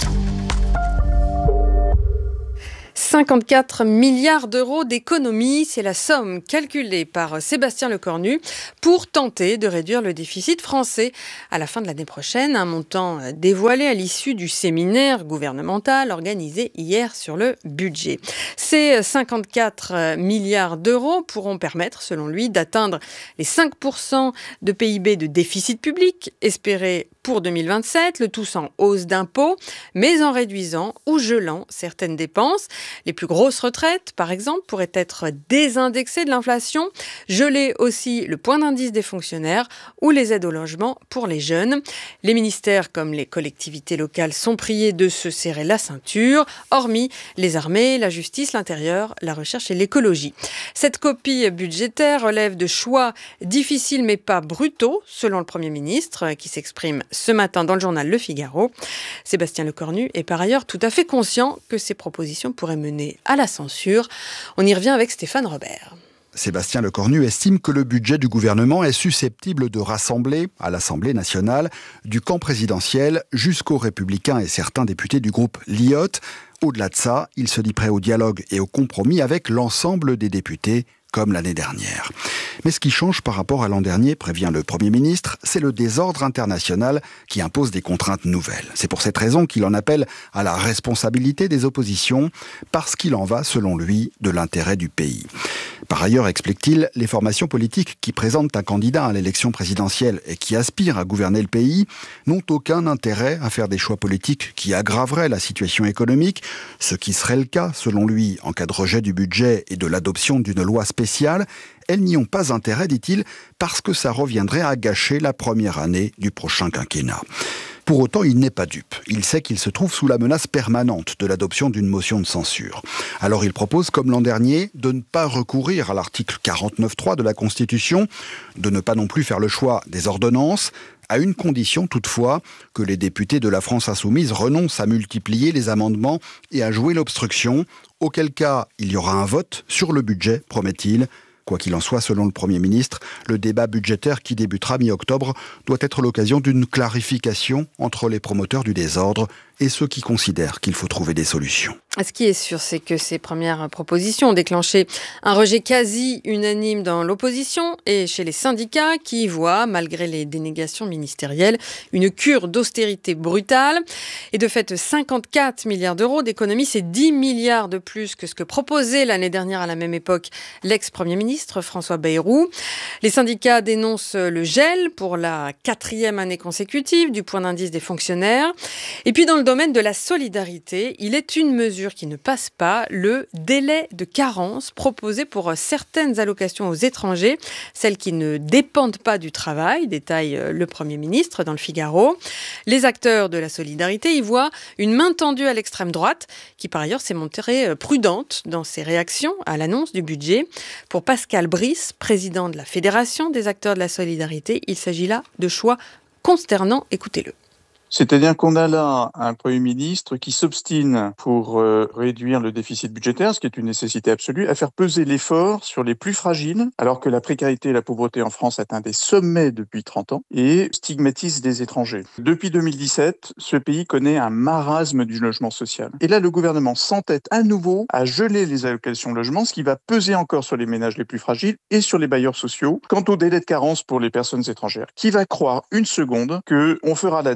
cinquante-quatre milliards d'euros d'économies, c'est la somme calculée par Sébastien Lecornu pour tenter de réduire le déficit français à la fin de l'année prochaine. Un montant dévoilé à l'issue du séminaire gouvernemental organisé hier sur le budget. Ces cinquante-quatre milliards d'euros pourront permettre, selon lui, d'atteindre les cinq pour cent de P I B de déficit public espéré pour deux mille vingt-sept, le tout sans hausse d'impôts, mais en réduisant ou gelant certaines dépenses. Les plus grosses retraites, par exemple, pourraient être désindexées de l'inflation, geler aussi le point d'indice des fonctionnaires ou les aides au logement pour les jeunes. Les ministères comme les collectivités locales sont priés de se serrer la ceinture, hormis les armées, la justice, l'intérieur, la recherche et l'écologie. Cette copie budgétaire relève de choix difficiles mais pas brutaux, selon le Premier ministre, qui s'exprime ce matin dans le journal Le Figaro. Sébastien Lecornu est par ailleurs tout à fait conscient que ces propositions pourraient mener à la censure. On y revient avec Stéphane Robert. Sébastien Lecornu estime que le budget du gouvernement est susceptible de rassembler, à l'Assemblée nationale, du camp présidentiel jusqu'aux Républicains et certains députés du groupe L I O T. Au-delà de ça, il se dit prêt au dialogue et au compromis avec l'ensemble des députés, comme l'année dernière. Mais ce qui change par rapport à l'an dernier, prévient le Premier ministre, c'est le désordre international qui impose des contraintes nouvelles. C'est pour cette raison qu'il en appelle à la responsabilité des oppositions, parce qu'il en va, selon lui, de l'intérêt du pays. Par ailleurs, explique-t-il, les formations politiques qui présentent un candidat à l'élection présidentielle et qui aspirent à gouverner le pays n'ont aucun intérêt à faire des choix politiques qui aggraveraient la situation économique, ce qui serait le cas, selon lui, en cas de rejet du budget et de l'adoption d'une loi spéciale. Elles n'y ont pas intérêt, dit-il, parce que ça reviendrait à gâcher la première année du prochain quinquennat. Pour autant, il n'est pas dupe. Il sait qu'il se trouve sous la menace permanente de l'adoption d'une motion de censure. Alors il propose, comme l'an dernier, de ne pas recourir à l'article quarante-neuf point trois de la Constitution, de ne pas non plus faire le choix des ordonnances, à une condition toutefois que les députés de la France insoumise renoncent à multiplier les amendements et à jouer l'obstruction, auquel cas il y aura un vote sur le budget, promet-il. Quoi qu'il en soit, selon le Premier ministre, le débat budgétaire qui débutera mi-octobre doit être l'occasion d'une clarification entre les promoteurs du désordre et ceux qui considèrent qu'il faut trouver des solutions. Ce qui est sûr, c'est que ces premières propositions ont déclenché un rejet quasi unanime dans l'opposition et chez les syndicats qui voient, malgré les dénégations ministérielles, une cure d'austérité brutale. Et de fait, cinquante-quatre milliards d'euros d'économie, c'est dix milliards de plus que ce que proposait l'année dernière à la même époque l'ex-premier ministre François Bayrou. Les syndicats dénoncent le gel pour la quatrième année consécutive du point d'indice des fonctionnaires. Et puis dans le domaine de la solidarité, il est une mesure qui ne passe pas, le délai de carence proposé pour certaines allocations aux étrangers, celles qui ne dépendent pas du travail, détaille le Premier ministre dans le Figaro. Les acteurs de la solidarité y voient une main tendue à l'extrême droite, qui par ailleurs s'est montrée prudente dans ses réactions à l'annonce du budget. Pour Pascal Brice, président de la Fédération des acteurs de la solidarité, il s'agit là de choix consternants. Écoutez-le. C'est-à-dire qu'on a là un Premier ministre qui s'obstine pour euh, réduire le déficit budgétaire, ce qui est une nécessité absolue, à faire peser l'effort sur les plus fragiles, alors que la précarité et la pauvreté en France atteint des sommets depuis trente ans et stigmatise des étrangers. Depuis deux mille dix-sept, ce pays connaît un marasme du logement social. Et là, le gouvernement s'entête à nouveau à geler les allocations logement, ce qui va peser encore sur les ménages les plus fragiles et sur les bailleurs sociaux. Quant au délai de carence pour les personnes étrangères, qui va croire une seconde qu'on fera là des économies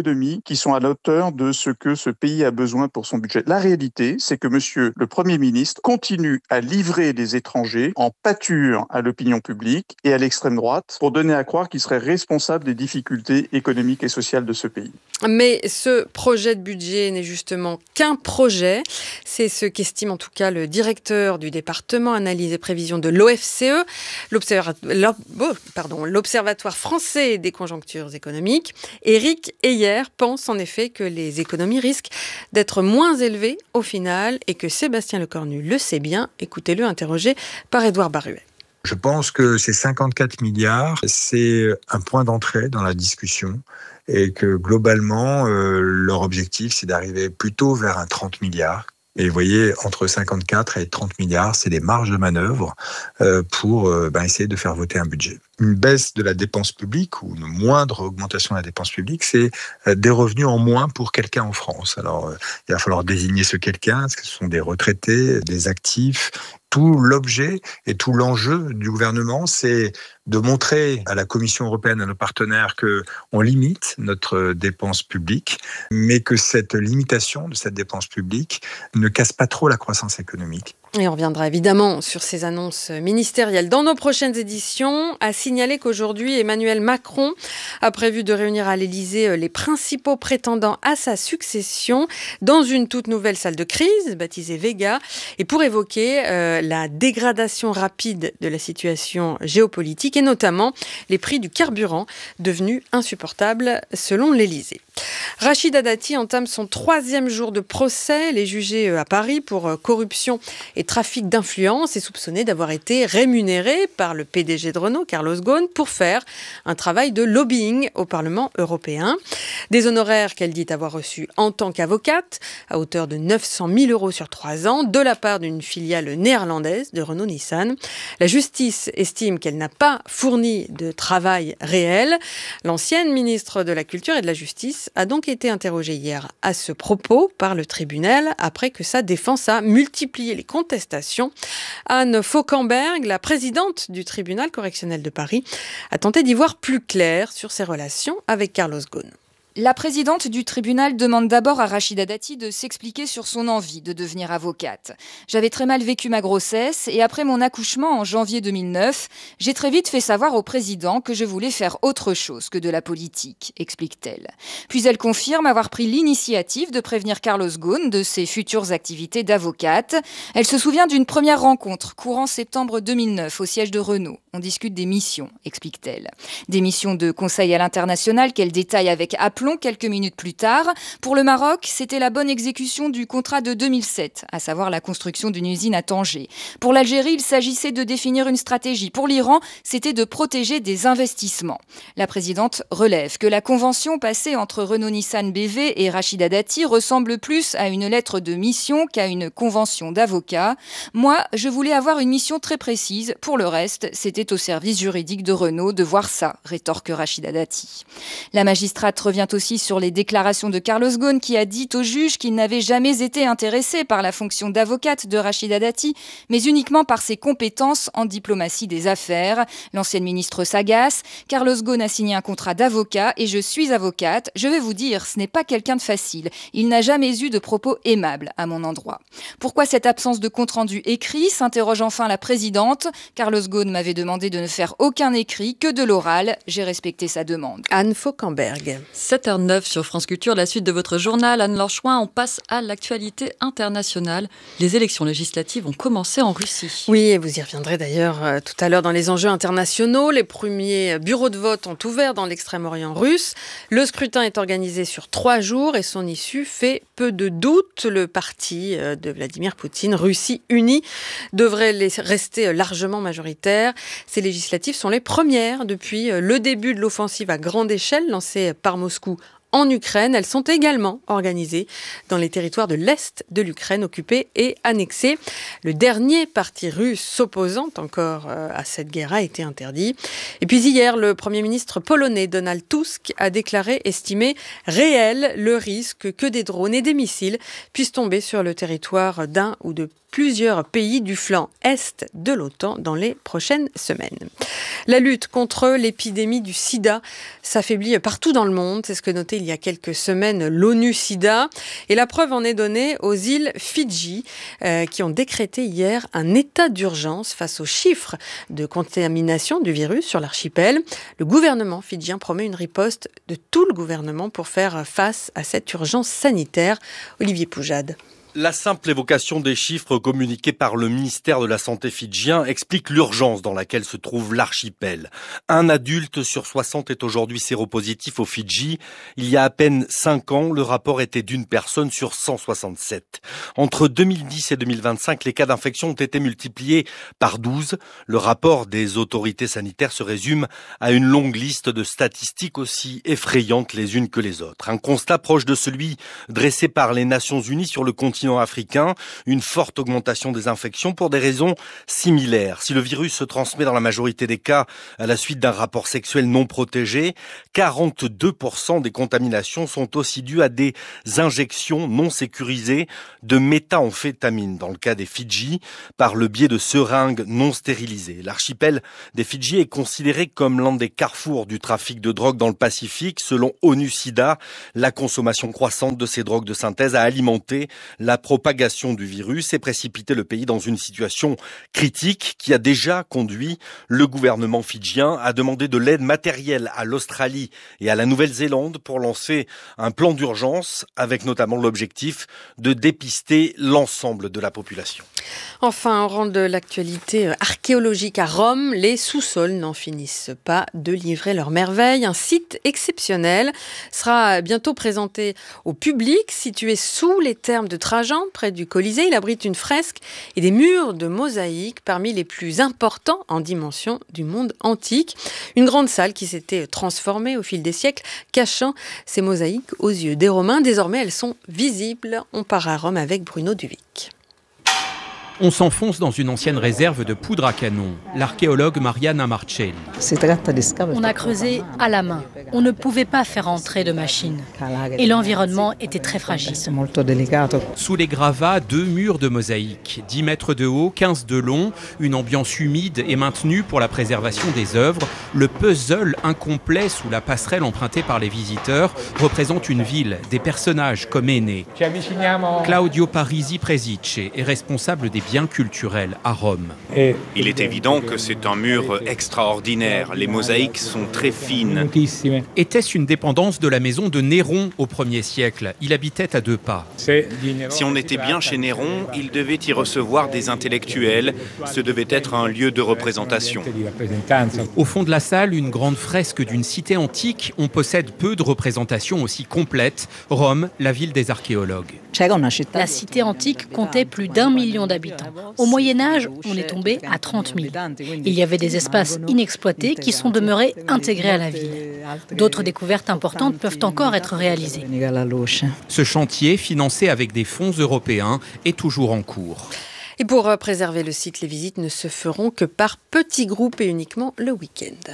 d'économies qui sont à la hauteur de ce que ce pays a besoin pour son budget. La réalité, c'est que monsieur le Premier ministre continue à livrer les étrangers en pâture à l'opinion publique et à l'extrême droite pour donner à croire qu'il serait responsable des difficultés économiques et sociales de ce pays. Mais ce projet de budget n'est justement qu'un projet. C'est ce qu'estime en tout cas le directeur du département analyse et prévision de l'O F C E, l'Observa- l'O- pardon, l'Observatoire français des conjonctures économiques. Éric Heyer pense en effet que les économies risquent d'être moins élevées au final et que Sébastien Lecornu le sait bien. Écoutez-le, interrogé par Édouard Baruet. Je pense que ces cinquante-quatre milliards, c'est un point d'entrée dans la discussion et que globalement, euh, leur objectif, c'est d'arriver plutôt vers un trente milliards. Et vous voyez, entre cinquante-quatre et trente milliards, c'est des marges de manœuvre euh, pour euh, ben, essayer de faire voter un budget. Une baisse de la dépense publique ou une moindre augmentation de la dépense publique, c'est euh, des revenus en moins pour quelqu'un en France. Alors, euh, il va falloir désigner ce quelqu'un, est-ce que ce sont des retraités, des actifs ? Tout l'objet et tout l'enjeu du gouvernement, c'est de montrer à la Commission européenne, à nos partenaires, qu'on limite notre dépense publique, mais que cette limitation de cette dépense publique ne casse pas trop la croissance économique. Et on reviendra évidemment sur ces annonces ministérielles dans nos prochaines éditions. À signaler qu'aujourd'hui, Emmanuel Macron a prévu de réunir à l'Élysée les principaux prétendants à sa succession dans une toute nouvelle salle de crise, baptisée Vega, et pour évoquer euh, la dégradation rapide de la situation géopolitique et notamment les prix du carburant devenus insupportables selon l'Élysée. Rachida Dati entame son troisième jour de procès. Elle est jugée à Paris pour corruption et trafic d'influence et soupçonnée d'avoir été rémunérée par le P D G de Renault, Carlos Ghosn, pour faire un travail de lobbying au Parlement européen. Des honoraires qu'elle dit avoir reçus en tant qu'avocate, à hauteur de neuf cent mille euros sur trois ans, de la part d'une filiale néerlandaise de Renault-Nissan. La justice estime qu'elle n'a pas fourni de travail réel. L'ancienne ministre de la Culture et de la Justice a donc été interrogée hier à ce propos par le tribunal après que sa défense a multiplié les contestations. Anne Fauquemberg, la présidente du tribunal correctionnel de Paris, a tenté d'y voir plus clair sur ses relations avec Carlos Ghosn. La présidente du tribunal demande d'abord à Rachida Dati de s'expliquer sur son envie de devenir avocate. J'avais très mal vécu ma grossesse et après mon accouchement en janvier deux mille neuf, j'ai très vite fait savoir au président que je voulais faire autre chose que de la politique, explique-t-elle. Puis elle confirme avoir pris l'initiative de prévenir Carlos Ghosn de ses futures activités d'avocate. Elle se souvient d'une première rencontre courant septembre deux mille neuf au siège de Renault. On discute des missions, explique-t-elle. Des missions de conseil à l'international qu'elle détaille avec aplomb quelques minutes plus tard. Pour le Maroc, c'était la bonne exécution du contrat de deux mille sept, à savoir la construction d'une usine à Tanger. Pour l'Algérie, il s'agissait de définir une stratégie. Pour l'Iran, c'était de protéger des investissements. La présidente relève que la convention passée entre Renault-Nissan B V et Rachida Dati ressemble plus à une lettre de mission qu'à une convention d'avocat. Moi, je voulais avoir une mission très précise. Pour le reste, c'était au service juridique de Renault de voir ça, rétorque Rachida Dati. La magistrate revient aussi sur les déclarations de Carlos Ghosn qui a dit au juge qu'il n'avait jamais été intéressé par la fonction d'avocate de Rachida Dati, mais uniquement par ses compétences en diplomatie des affaires. L'ancienne ministre s'agace. Carlos Ghosn a signé un contrat d'avocat et je suis avocate. Je vais vous dire, ce n'est pas quelqu'un de facile. Il n'a jamais eu de propos aimables à mon endroit. Pourquoi cette absence de compte-rendu écrit, s'interroge enfin la présidente. Carlos Ghosn m'avait demandé de ne faire aucun écrit, que de l'oral. J'ai respecté sa demande. Anne Fauquemberg. sept heures neuf sur France Culture, la suite de votre journal. Anne Lanchoin, on passe à l'actualité internationale. Les élections législatives ont commencé en Russie. Oui, et vous y reviendrez d'ailleurs euh, tout à l'heure dans les enjeux internationaux. Les premiers bureaux de vote ont ouvert dans l'extrême-orient russe. Le scrutin est organisé sur trois jours et son issue fait peu de doute. Le parti euh, de Vladimir Poutine, Russie unie, devrait les rester largement majoritaire. Ces législatives sont les premières depuis euh, le début de l'offensive à grande échelle lancée par Moscou en Ukraine. Elles sont également organisées dans les territoires de l'Est de l'Ukraine occupés et annexés. Le dernier parti russe s'opposant encore à cette guerre a été interdit. Et puis hier, le Premier ministre polonais Donald Tusk a déclaré estimer réel le risque que des drones et des missiles puissent tomber sur le territoire d'un ou de plusieurs pays du flanc est de l'OTAN dans les prochaines semaines. La lutte contre l'épidémie du sida s'affaiblit partout dans le monde. C'est ce que notait il y a quelques semaines l'ONU-SIDA. Et la preuve en est donnée aux îles Fidji, euh, qui ont décrété hier un état d'urgence face aux chiffres de contamination du virus sur l'archipel. Le gouvernement fidjien promet une riposte de tout le gouvernement pour faire face à cette urgence sanitaire. Olivier Poujade. La simple évocation des chiffres communiqués par le ministère de la Santé fidjien explique l'urgence dans laquelle se trouve l'archipel. Un adulte sur soixante est aujourd'hui séropositif au Fidji. Il y a à peine cinq ans, le rapport était d'une personne sur cent soixante-sept. Entre deux mille dix et deux mille vingt-cinq, les cas d'infection ont été multipliés par douze. Le rapport des autorités sanitaires se résume à une longue liste de statistiques aussi effrayantes les unes que les autres. Un constat proche de celui dressé par les Nations Unies sur le continent africain, une forte augmentation des infections pour des raisons similaires. Si le virus se transmet dans la majorité des cas à la suite d'un rapport sexuel non protégé, quarante-deux pour cent des contaminations sont aussi dues à des injections non sécurisées de méthamphétamine, dans le cas des Fidji, par le biais de seringues non stérilisées. L'archipel des Fidji est considéré comme l'un des carrefours du trafic de drogue dans le Pacifique. Selon ONU-SIDA, la consommation croissante de ces drogues de synthèse a alimenté la La propagation du virus et précipité le pays dans une situation critique qui a déjà conduit le gouvernement fidjien à demander de l'aide matérielle à l'Australie et à la Nouvelle-Zélande pour lancer un plan d'urgence avec notamment l'objectif de dépister l'ensemble de la population. Enfin, au rang de l'actualité archéologique à Rome, les sous-sols n'en finissent pas de livrer leurs merveilles. Un site exceptionnel sera bientôt présenté au public, situé sous les thermes de Trajan, près du Colisée. Il abrite une fresque et des murs de mosaïques parmi les plus importants en dimension du monde antique. Une grande salle qui s'était transformée au fil des siècles, cachant ces mosaïques aux yeux des Romains. Désormais, elles sont visibles. On part à Rome avec Bruno Duvic. On s'enfonce dans une ancienne réserve de poudre à canon. L'archéologue Mariana Marcelli. On a creusé à la main. On ne pouvait pas faire entrer de machine. Et l'environnement était très fragile. Sous les gravats, deux murs de mosaïque. dix mètres de haut, quinze de long. Une ambiance humide est maintenue pour la préservation des œuvres. Le puzzle incomplet sous la passerelle empruntée par les visiteurs représente une ville, des personnages comme Énée. Claudio Parisi Presice est responsable des biens culturels à Rome. Il est évident que c'est un mur extraordinaire. Les mosaïques sont très fines. Était-ce une dépendance de la maison de Néron au premier siècle? Il habitait à deux pas. Si on était bien chez Néron, il devait y recevoir des intellectuels. Ce devait être un lieu de représentation. Au fond de la salle, une grande fresque d'une cité antique. On possède peu de représentations aussi complètes. Rome, la ville des archéologues. La cité antique comptait plus d'un million d'habitants. Au Moyen-Âge, on est tombé à trente mille. Il y avait des espaces inexploités qui sont demeurés intégrés à la ville. D'autres découvertes importantes peuvent encore être réalisées. Ce chantier, financé avec des fonds européens, est toujours en cours. Et pour préserver le site, les visites ne se feront que par petits groupes et uniquement le week-end.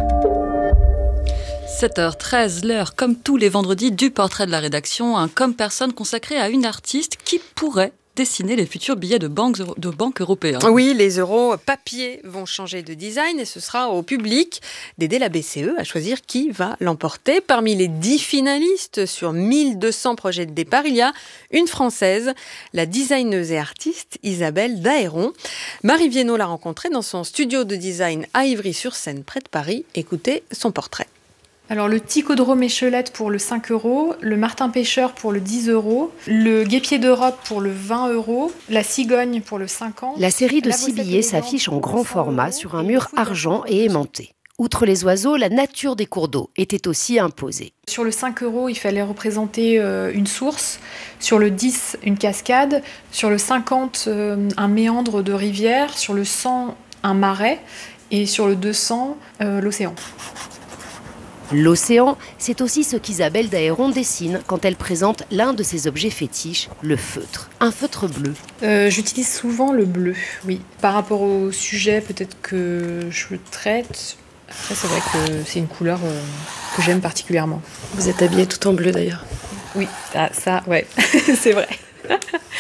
sept heures treize, l'heure, comme tous les vendredis, du portrait de la rédaction, un comme personne consacré à une artiste qui pourrait dessiner les futurs billets de banques de banque européens. Oui, les euros papier vont changer de design et ce sera au public d'aider la B C E à choisir qui va l'emporter. Parmi les dix finalistes sur mille deux cents projets de départ, il y a une Française, la designeuse et artiste Isabelle Dahéron. Marie Viennot l'a rencontrée dans son studio de design à Ivry-sur-Seine, près de Paris. Écoutez son portrait. Alors le Ticodrome échelette pour le cinq euros, le Martin Pêcheur pour le dix euros, le Guépier d'Europe pour le vingt euros, la Cigogne pour le cinquante. La série de six billets s'affiche en grand format sur un mur argent et aimanté. Outre les oiseaux, la nature des cours d'eau était aussi imposée. Sur le cinq euros, il fallait représenter euh, une source. Sur le dix, une cascade. Sur le cinquante, euh, un méandre de rivière. Sur le cent, un marais. Et sur le deux cents, euh, l'océan. L'océan, c'est aussi ce qu'Isabelle Dahéron dessine quand elle présente l'un de ses objets fétiches, le feutre. Un feutre bleu. Euh, j'utilise souvent le bleu, oui. Par rapport au sujet peut-être que je traite, après c'est vrai que c'est une couleur euh, que j'aime particulièrement. Vous êtes habillée tout en bleu d'ailleurs. Oui, ah, ça, ouais, c'est vrai.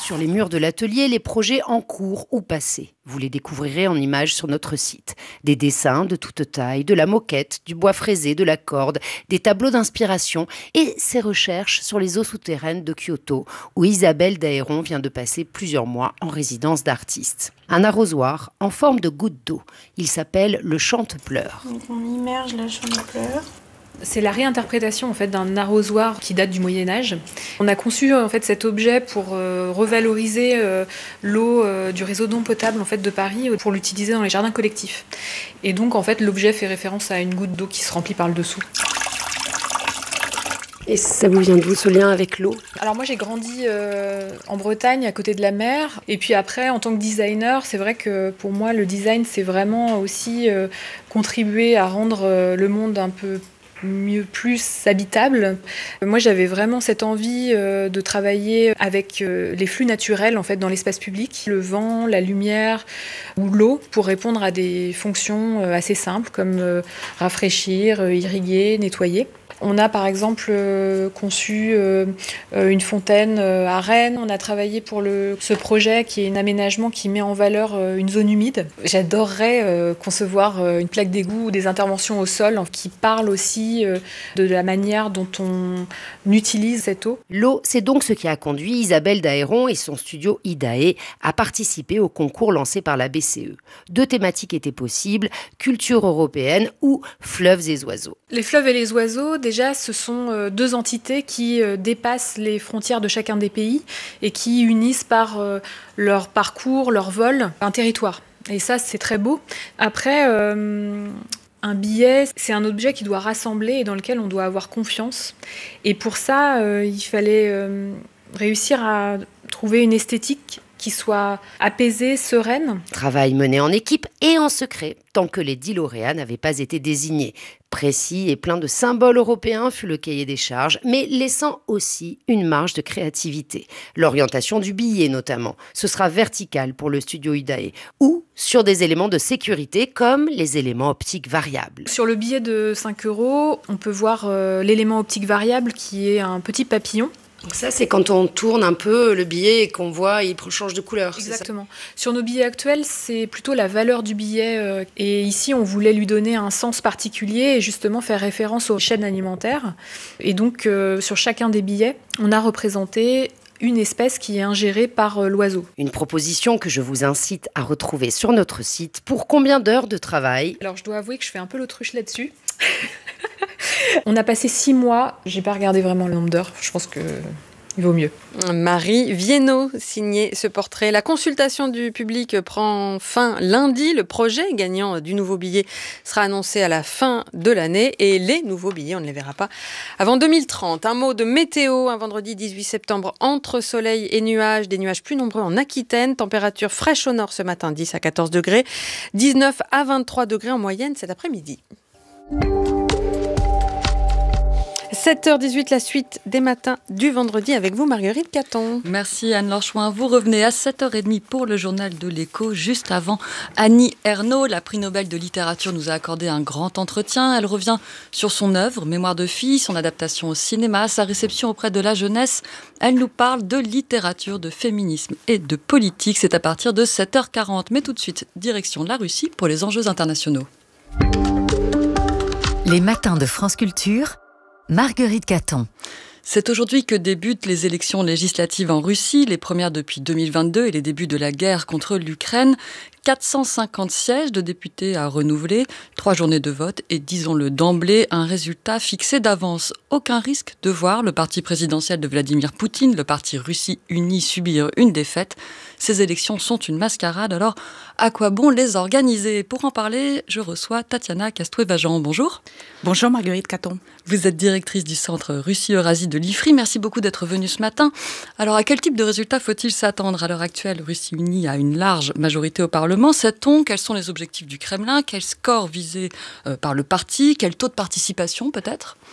Sur les murs de l'atelier, les projets en cours ou passés. Vous les découvrirez en images sur notre site. Des dessins de toute taille, de la moquette, du bois fraisé, de la corde, des tableaux d'inspiration et ses recherches sur les eaux souterraines de Kyoto, où Isabelle Dahéron vient de passer plusieurs mois en résidence d'artiste. Un arrosoir en forme de goutte d'eau. Il s'appelle le chante-pleurs. Donc on immerge la chante-pleurs. C'est la réinterprétation en fait d'un arrosoir qui date du Moyen Âge. On a conçu en fait cet objet pour euh, revaloriser euh, l'eau euh, du réseau d'eau potable en fait de Paris pour l'utiliser dans les jardins collectifs. Et donc en fait l'objet fait référence à une goutte d'eau qui se remplit par le dessous. Et ça vous vient d'où ce lien avec l'eau ? Alors moi j'ai grandi euh, en Bretagne à côté de la mer et puis après en tant que designer c'est vrai que pour moi le design c'est vraiment aussi euh, contribuer à rendre euh, le monde un peu mieux, plus habitable. Moi, j'avais vraiment cette envie euh, de travailler avec euh, les flux naturels en fait dans l'espace public, le vent, la lumière ou l'eau, pour répondre à des fonctions euh, assez simples comme euh, rafraîchir, euh, irriguer, nettoyer. On a par exemple euh, conçu euh, une fontaine euh, à Rennes. On a travaillé pour le, ce projet qui est un aménagement qui met en valeur euh, une zone humide. J'adorerais euh, concevoir euh, une plaque d'égout ou des interventions au sol qui parlent aussi euh, de la manière dont on utilise cette eau. L'eau, c'est donc ce qui a conduit Isabelle Dahéron et son studio Idae à participer au concours lancé par la B C E. Deux thématiques étaient possibles, culture européenne ou fleuves et oiseaux. Les fleuves et les oiseaux, déjà, ce sont deux entités qui dépassent les frontières de chacun des pays et qui unissent par leur parcours, leur vol, un territoire. Et ça, c'est très beau. Après, euh, un billet, c'est un objet qui doit rassembler et dans lequel on doit avoir confiance. Et pour ça, euh, il fallait euh, réussir à trouver une esthétique qui soit apaisée, sereine. Travail mené en équipe et en secret, tant que les dix lauréats n'avaient pas été désignés. Précis et plein de symboles européens fut le cahier des charges, mais laissant aussi une marge de créativité. L'orientation du billet notamment, ce sera vertical pour le studio Idae, ou sur des éléments de sécurité comme les éléments optiques variables. Sur le billet de cinq euros, on peut voir euh, l'élément optique variable qui est un petit papillon. Donc ça, c'est quand on tourne un peu le billet et qu'on voit, il change de couleur. Exactement. Sur nos billets actuels, c'est plutôt la valeur du billet. Euh, et ici, on voulait lui donner un sens particulier et justement faire référence aux chaînes alimentaires. Et donc, euh, sur chacun des billets, on a représenté une espèce qui est ingérée par euh, l'oiseau. Une proposition que je vous incite à retrouver sur notre site. Pour combien d'heures de travail ? Alors, je dois avouer que je fais un peu l'autruche là-dessus. On a passé six mois. J'ai pas regardé vraiment le nombre d'heures. Je pense que il vaut mieux. Marie Viennot signait ce portrait. La consultation du public prend fin lundi. Le projet gagnant du nouveau billet sera annoncé à la fin de l'année. Et les nouveaux billets, on ne les verra pas avant deux mille trente. Un mot de météo. Un vendredi dix-huit septembre, entre soleil et nuages. Des nuages plus nombreux en Aquitaine. Température fraîche au nord ce matin, dix à quatorze degrés. dix-neuf à vingt-trois degrés en moyenne cet après-midi. sept heures dix-huit, la suite des matins du vendredi avec vous, Marguerite Caton. Merci Anne-Laure Chouin. Vous revenez à sept heures trente pour le journal de l'Écho. Juste avant, Annie Ernaux, la prix Nobel de littérature, nous a accordé un grand entretien. Elle revient sur son œuvre, Mémoire de fille, son adaptation au cinéma, sa réception auprès de la jeunesse. Elle nous parle de littérature, de féminisme et de politique. C'est à partir de sept heures quarante. Mais tout de suite, direction la Russie pour les enjeux internationaux. Les matins de France Culture, Marguerite Caton. C'est aujourd'hui que débutent les élections législatives en Russie, les premières depuis deux mille vingt-deux et les débuts de la guerre contre l'Ukraine. quatre cent cinquante sièges de députés à renouveler, trois journées de vote et, disons-le d'emblée, un résultat fixé d'avance. Aucun risque de voir le parti présidentiel de Vladimir Poutine, le parti Russie Unie, subir une défaite. Ces élections sont une mascarade, alors à quoi bon les organiser ? Pour en parler, je reçois Tatiana Castoué-Vajan. Bonjour. Bonjour Marguerite Caton. Vous êtes directrice du centre Russie-Eurasie de l'I F R I. Merci beaucoup d'être venue ce matin. Alors, à quel type de résultat faut-il s'attendre ? À l'heure actuelle, Russie Unie a une large majorité au Parlement. Sait-on quels sont les objectifs du Kremlin ? Quel score visé euh, par le parti ? Quel taux de participation peut-être ?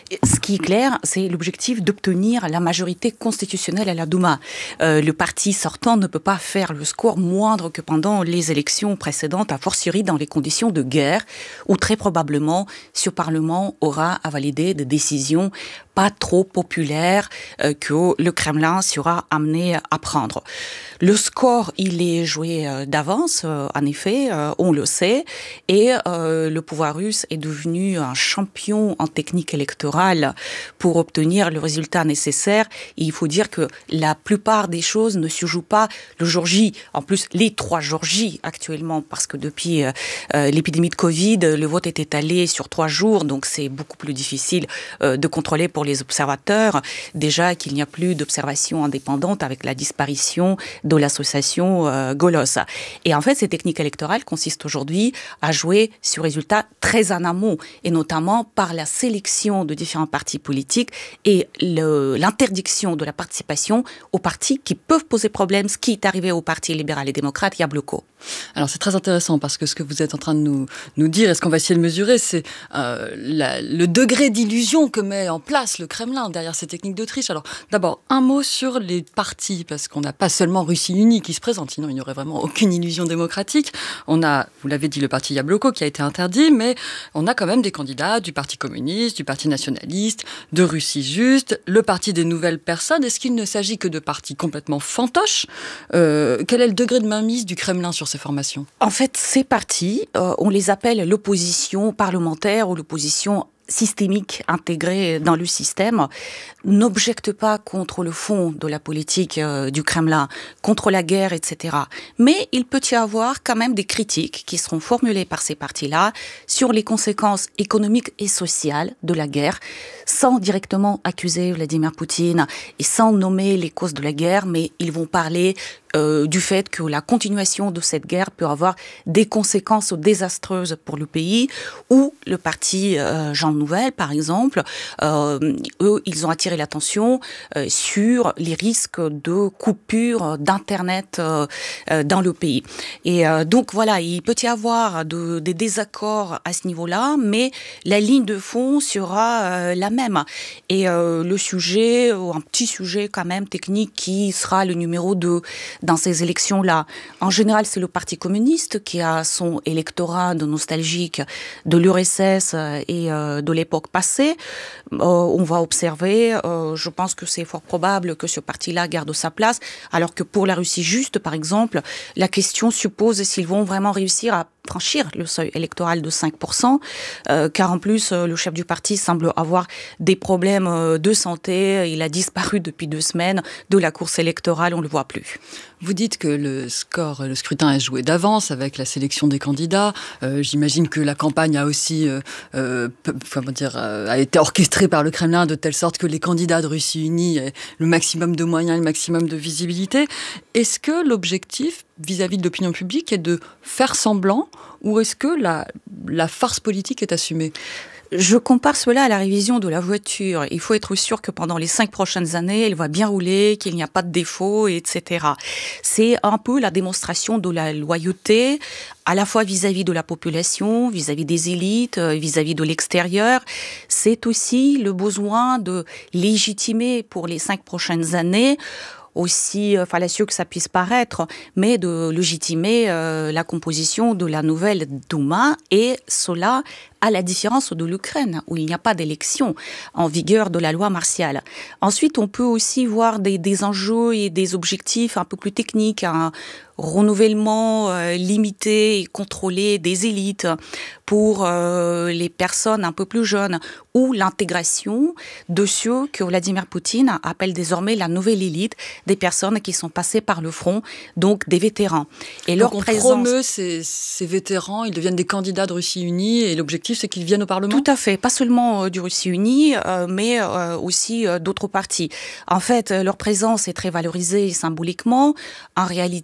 Ce qui est clair, c'est l'objectif d'obtenir la majorité constitutionnelle à la Douma. Euh, le parti sortant ne peut pas faire le score moindre que pendant les élections précédentes, a fortiori dans les conditions de guerre, où très probablement ce Parlement aura à valider des décisions pas trop populaires euh, que le Kremlin sera amené à prendre. Le score, il est joué euh, d'avance, euh, en effet, euh, on le sait, et euh, le pouvoir russe est devenu un champion en technique électorale pour obtenir le résultat nécessaire. Et il faut dire que la plupart des choses ne se jouent pas le jour J. En plus, les trois jours J actuellement, parce que depuis euh, euh, l'épidémie de Covid, le vote est étalé sur trois jours, donc c'est beaucoup plus difficile euh, de contrôler pour les observateurs. Déjà qu'il n'y a plus d'observation indépendante avec la disparition de l'association euh, Golos. Et en fait, ces techniques électorales consistent aujourd'hui à jouer sur résultats très en amont, et notamment par la sélection de différents partis politiques et le, l'interdiction de la participation aux partis qui peuvent poser problème, ce qui est arrivé au Parti libéral et démocrate, Yabloko. Alors c'est très intéressant parce que ce que vous êtes en train de nous, nous dire, et ce qu'on va essayer de mesurer, c'est euh, la, le degré d'illusion que met en place le Kremlin derrière ces techniques de triche. Alors d'abord, un mot sur les partis, parce qu'on n'a pas seulement Russie Unie qui se présente, sinon il n'y aurait vraiment aucune illusion démocratique. On a, vous l'avez dit, le parti Yabloko qui a été interdit, mais on a quand même des candidats du Parti communiste, du Parti nationaliste, de Russie Juste, le Parti des nouvelles personnes. Est-ce qu'il ne s'agit que de partis complètement fantoches ? euh, Quel est le degré de mainmise du Kremlin sur ces formations ? En fait, ces partis, euh, on les appelle l'opposition parlementaire ou l'opposition systémique intégrée dans le système, n'objecte pas contre le fond de la politique euh, du Kremlin, contre la guerre, et cetera. Mais il peut y avoir quand même des critiques qui seront formulées par ces partis-là sur les conséquences économiques et sociales de la guerre, sans directement accuser Vladimir Poutine et sans nommer les causes de la guerre, mais ils vont parler Euh, du fait que la continuation de cette guerre peut avoir des conséquences désastreuses pour le pays, ou le parti euh, Gens Nouvelle, par exemple, euh, eux, ils ont attiré l'attention euh, sur les risques de coupure d'Internet euh, euh, dans le pays. Et euh, donc voilà, il peut y avoir de, des désaccords à ce niveau-là, mais la ligne de fond sera euh, la même. Et euh, le sujet, un petit sujet quand même technique qui sera le numéro deux dans ces élections-là. En général, c'est le Parti communiste qui a son électorat de nostalgique de l'U R S S et euh, de l'époque passée. Euh, on va observer, euh, je pense que c'est fort probable que ce parti-là garde sa place, alors que pour la Russie Juste, par exemple, la question suppose s'ils vont vraiment réussir à franchir le seuil électoral de cinq pour cent, euh, car en plus, euh, le chef du parti semble avoir des problèmes euh, de santé. Il a disparu depuis deux semaines de la course électorale, on ne le voit plus. Vous dites que le score, le scrutin est joué d'avance avec la sélection des candidats. Euh, j'imagine que la campagne a aussi euh, euh, comment dire, euh, a été orchestrée par le Kremlin de telle sorte que les candidats de Russie Unie aient le maximum de moyens, le maximum de visibilité. Est-ce que l'objectif vis-à-vis de l'opinion publique est de faire semblant, ou est-ce que la, la farce politique est assumée ? Je compare cela à la révision de la voiture. Il faut être sûr que pendant les cinq prochaines années, elle va bien rouler, qu'il n'y a pas de défauts, et cetera. C'est un peu la démonstration de la loyauté, à la fois vis-à-vis de la population, vis-à-vis des élites, vis-à-vis de l'extérieur. C'est aussi le besoin de légitimer pour les cinq prochaines années, aussi fallacieux que ça puisse paraître, mais de légitimer euh, la composition de la nouvelle Douma, et cela à la différence de l'Ukraine, où il n'y a pas d'élection en vigueur de la loi martiale. Ensuite, on peut aussi voir des, des enjeux et des objectifs un peu plus techniques, un renouvellement euh, limité et contrôlé des élites pour euh, les personnes un peu plus jeunes, ou l'intégration de ceux que Vladimir Poutine appelle désormais la nouvelle élite, des personnes qui sont passées par le front, donc des vétérans. Et donc leur on présence... promeut ces, ces vétérans, ils deviennent des candidats de Russie Unie, et l'objectif c'est qu'ils viennent au Parlement ? Tout à fait, pas seulement euh, du Russie Unie, euh, mais euh, aussi euh, d'autres partis. En fait, leur présence est très valorisée symboliquement. En réalité,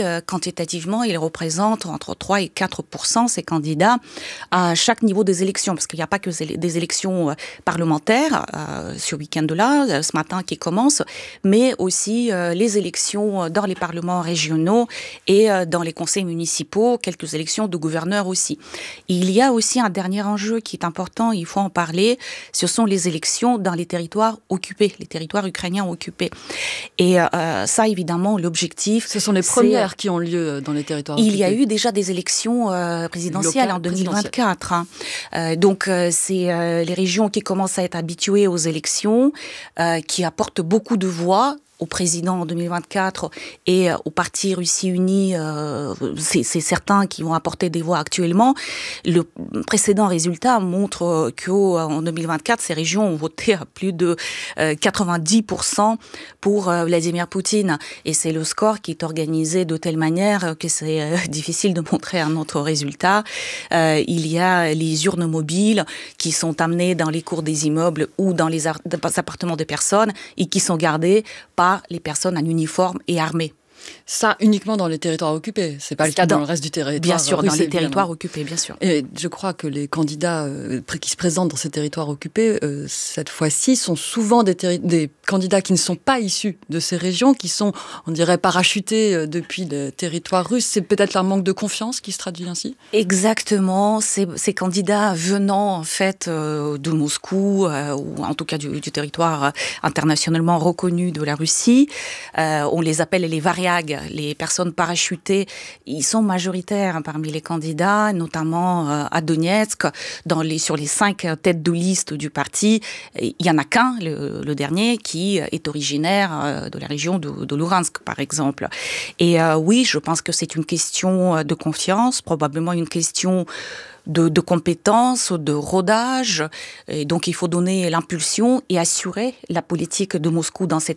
euh, quantitativement, ils représentent entre trois et quatre pour cent ces candidats à chaque niveau des élections, parce qu'il n'y a pas que des élections parlementaires euh, ce week-end-là, ce matin qui commence, mais aussi euh, les élections dans les parlements régionaux et euh, dans les conseils municipaux, quelques élections de gouverneurs aussi. Et il y a aussi un dernier enjeu qui est important, il faut en parler, ce sont les élections dans les territoires occupés, les territoires ukrainiens occupés. Et euh, ça, évidemment, l'objectif... Ce sont les premières qui ont lieu dans les territoires il occupés. Il y a eu déjà des élections euh, présidentielles Local, en deux mille vingt-quatre. Hein. Euh, donc, euh, c'est euh, les régions qui commencent à être habituées aux élections, euh, qui apportent beaucoup de voix au président en deux mille vingt-quatre et au parti Russie Unie, euh, c'est, c'est certains qui vont apporter des voix actuellement. Le précédent résultat montre qu'en deux mille vingt-quatre, ces régions ont voté à plus de euh, quatre-vingt-dix pour cent pour euh, Vladimir Poutine. Et c'est le score qui est organisé de telle manière que c'est euh, difficile de montrer un autre résultat. Euh, il y a les urnes mobiles qui sont amenées dans les cours des immeubles ou dans les ar- appartements des personnes et qui sont gardées par les personnes en uniforme et armées. Ça uniquement dans les territoires occupés, c'est pas le cas dans, dans le reste du territoire. Bien sûr, russe, dans les évidemment. territoires occupés, bien sûr. Et je crois que les candidats euh, qui se présentent dans ces territoires occupés, euh, cette fois-ci, sont souvent des, terri- des candidats qui ne sont pas issus de ces régions, qui sont, on dirait, parachutés euh, depuis le territoire russe. C'est peut-être leur manque de confiance qui se traduit ainsi ? Exactement. Ces, ces candidats venant, en fait, euh, de Moscou, euh, ou en tout cas du, du territoire internationalement reconnu de la Russie, euh, on les appelle les variables. Les personnes parachutées, ils sont majoritaires parmi les candidats, notamment euh, à Donetsk, dans les, sur les cinq têtes de liste du parti. Il n'y en a qu'un, le, le dernier, qui est originaire euh, de la région de, de Luhansk, par exemple. Et euh, oui, je pense que c'est une question de confiance, probablement une question De, de compétences, de rodage. Et donc, il faut donner l'impulsion et assurer la politique de Moscou dans ces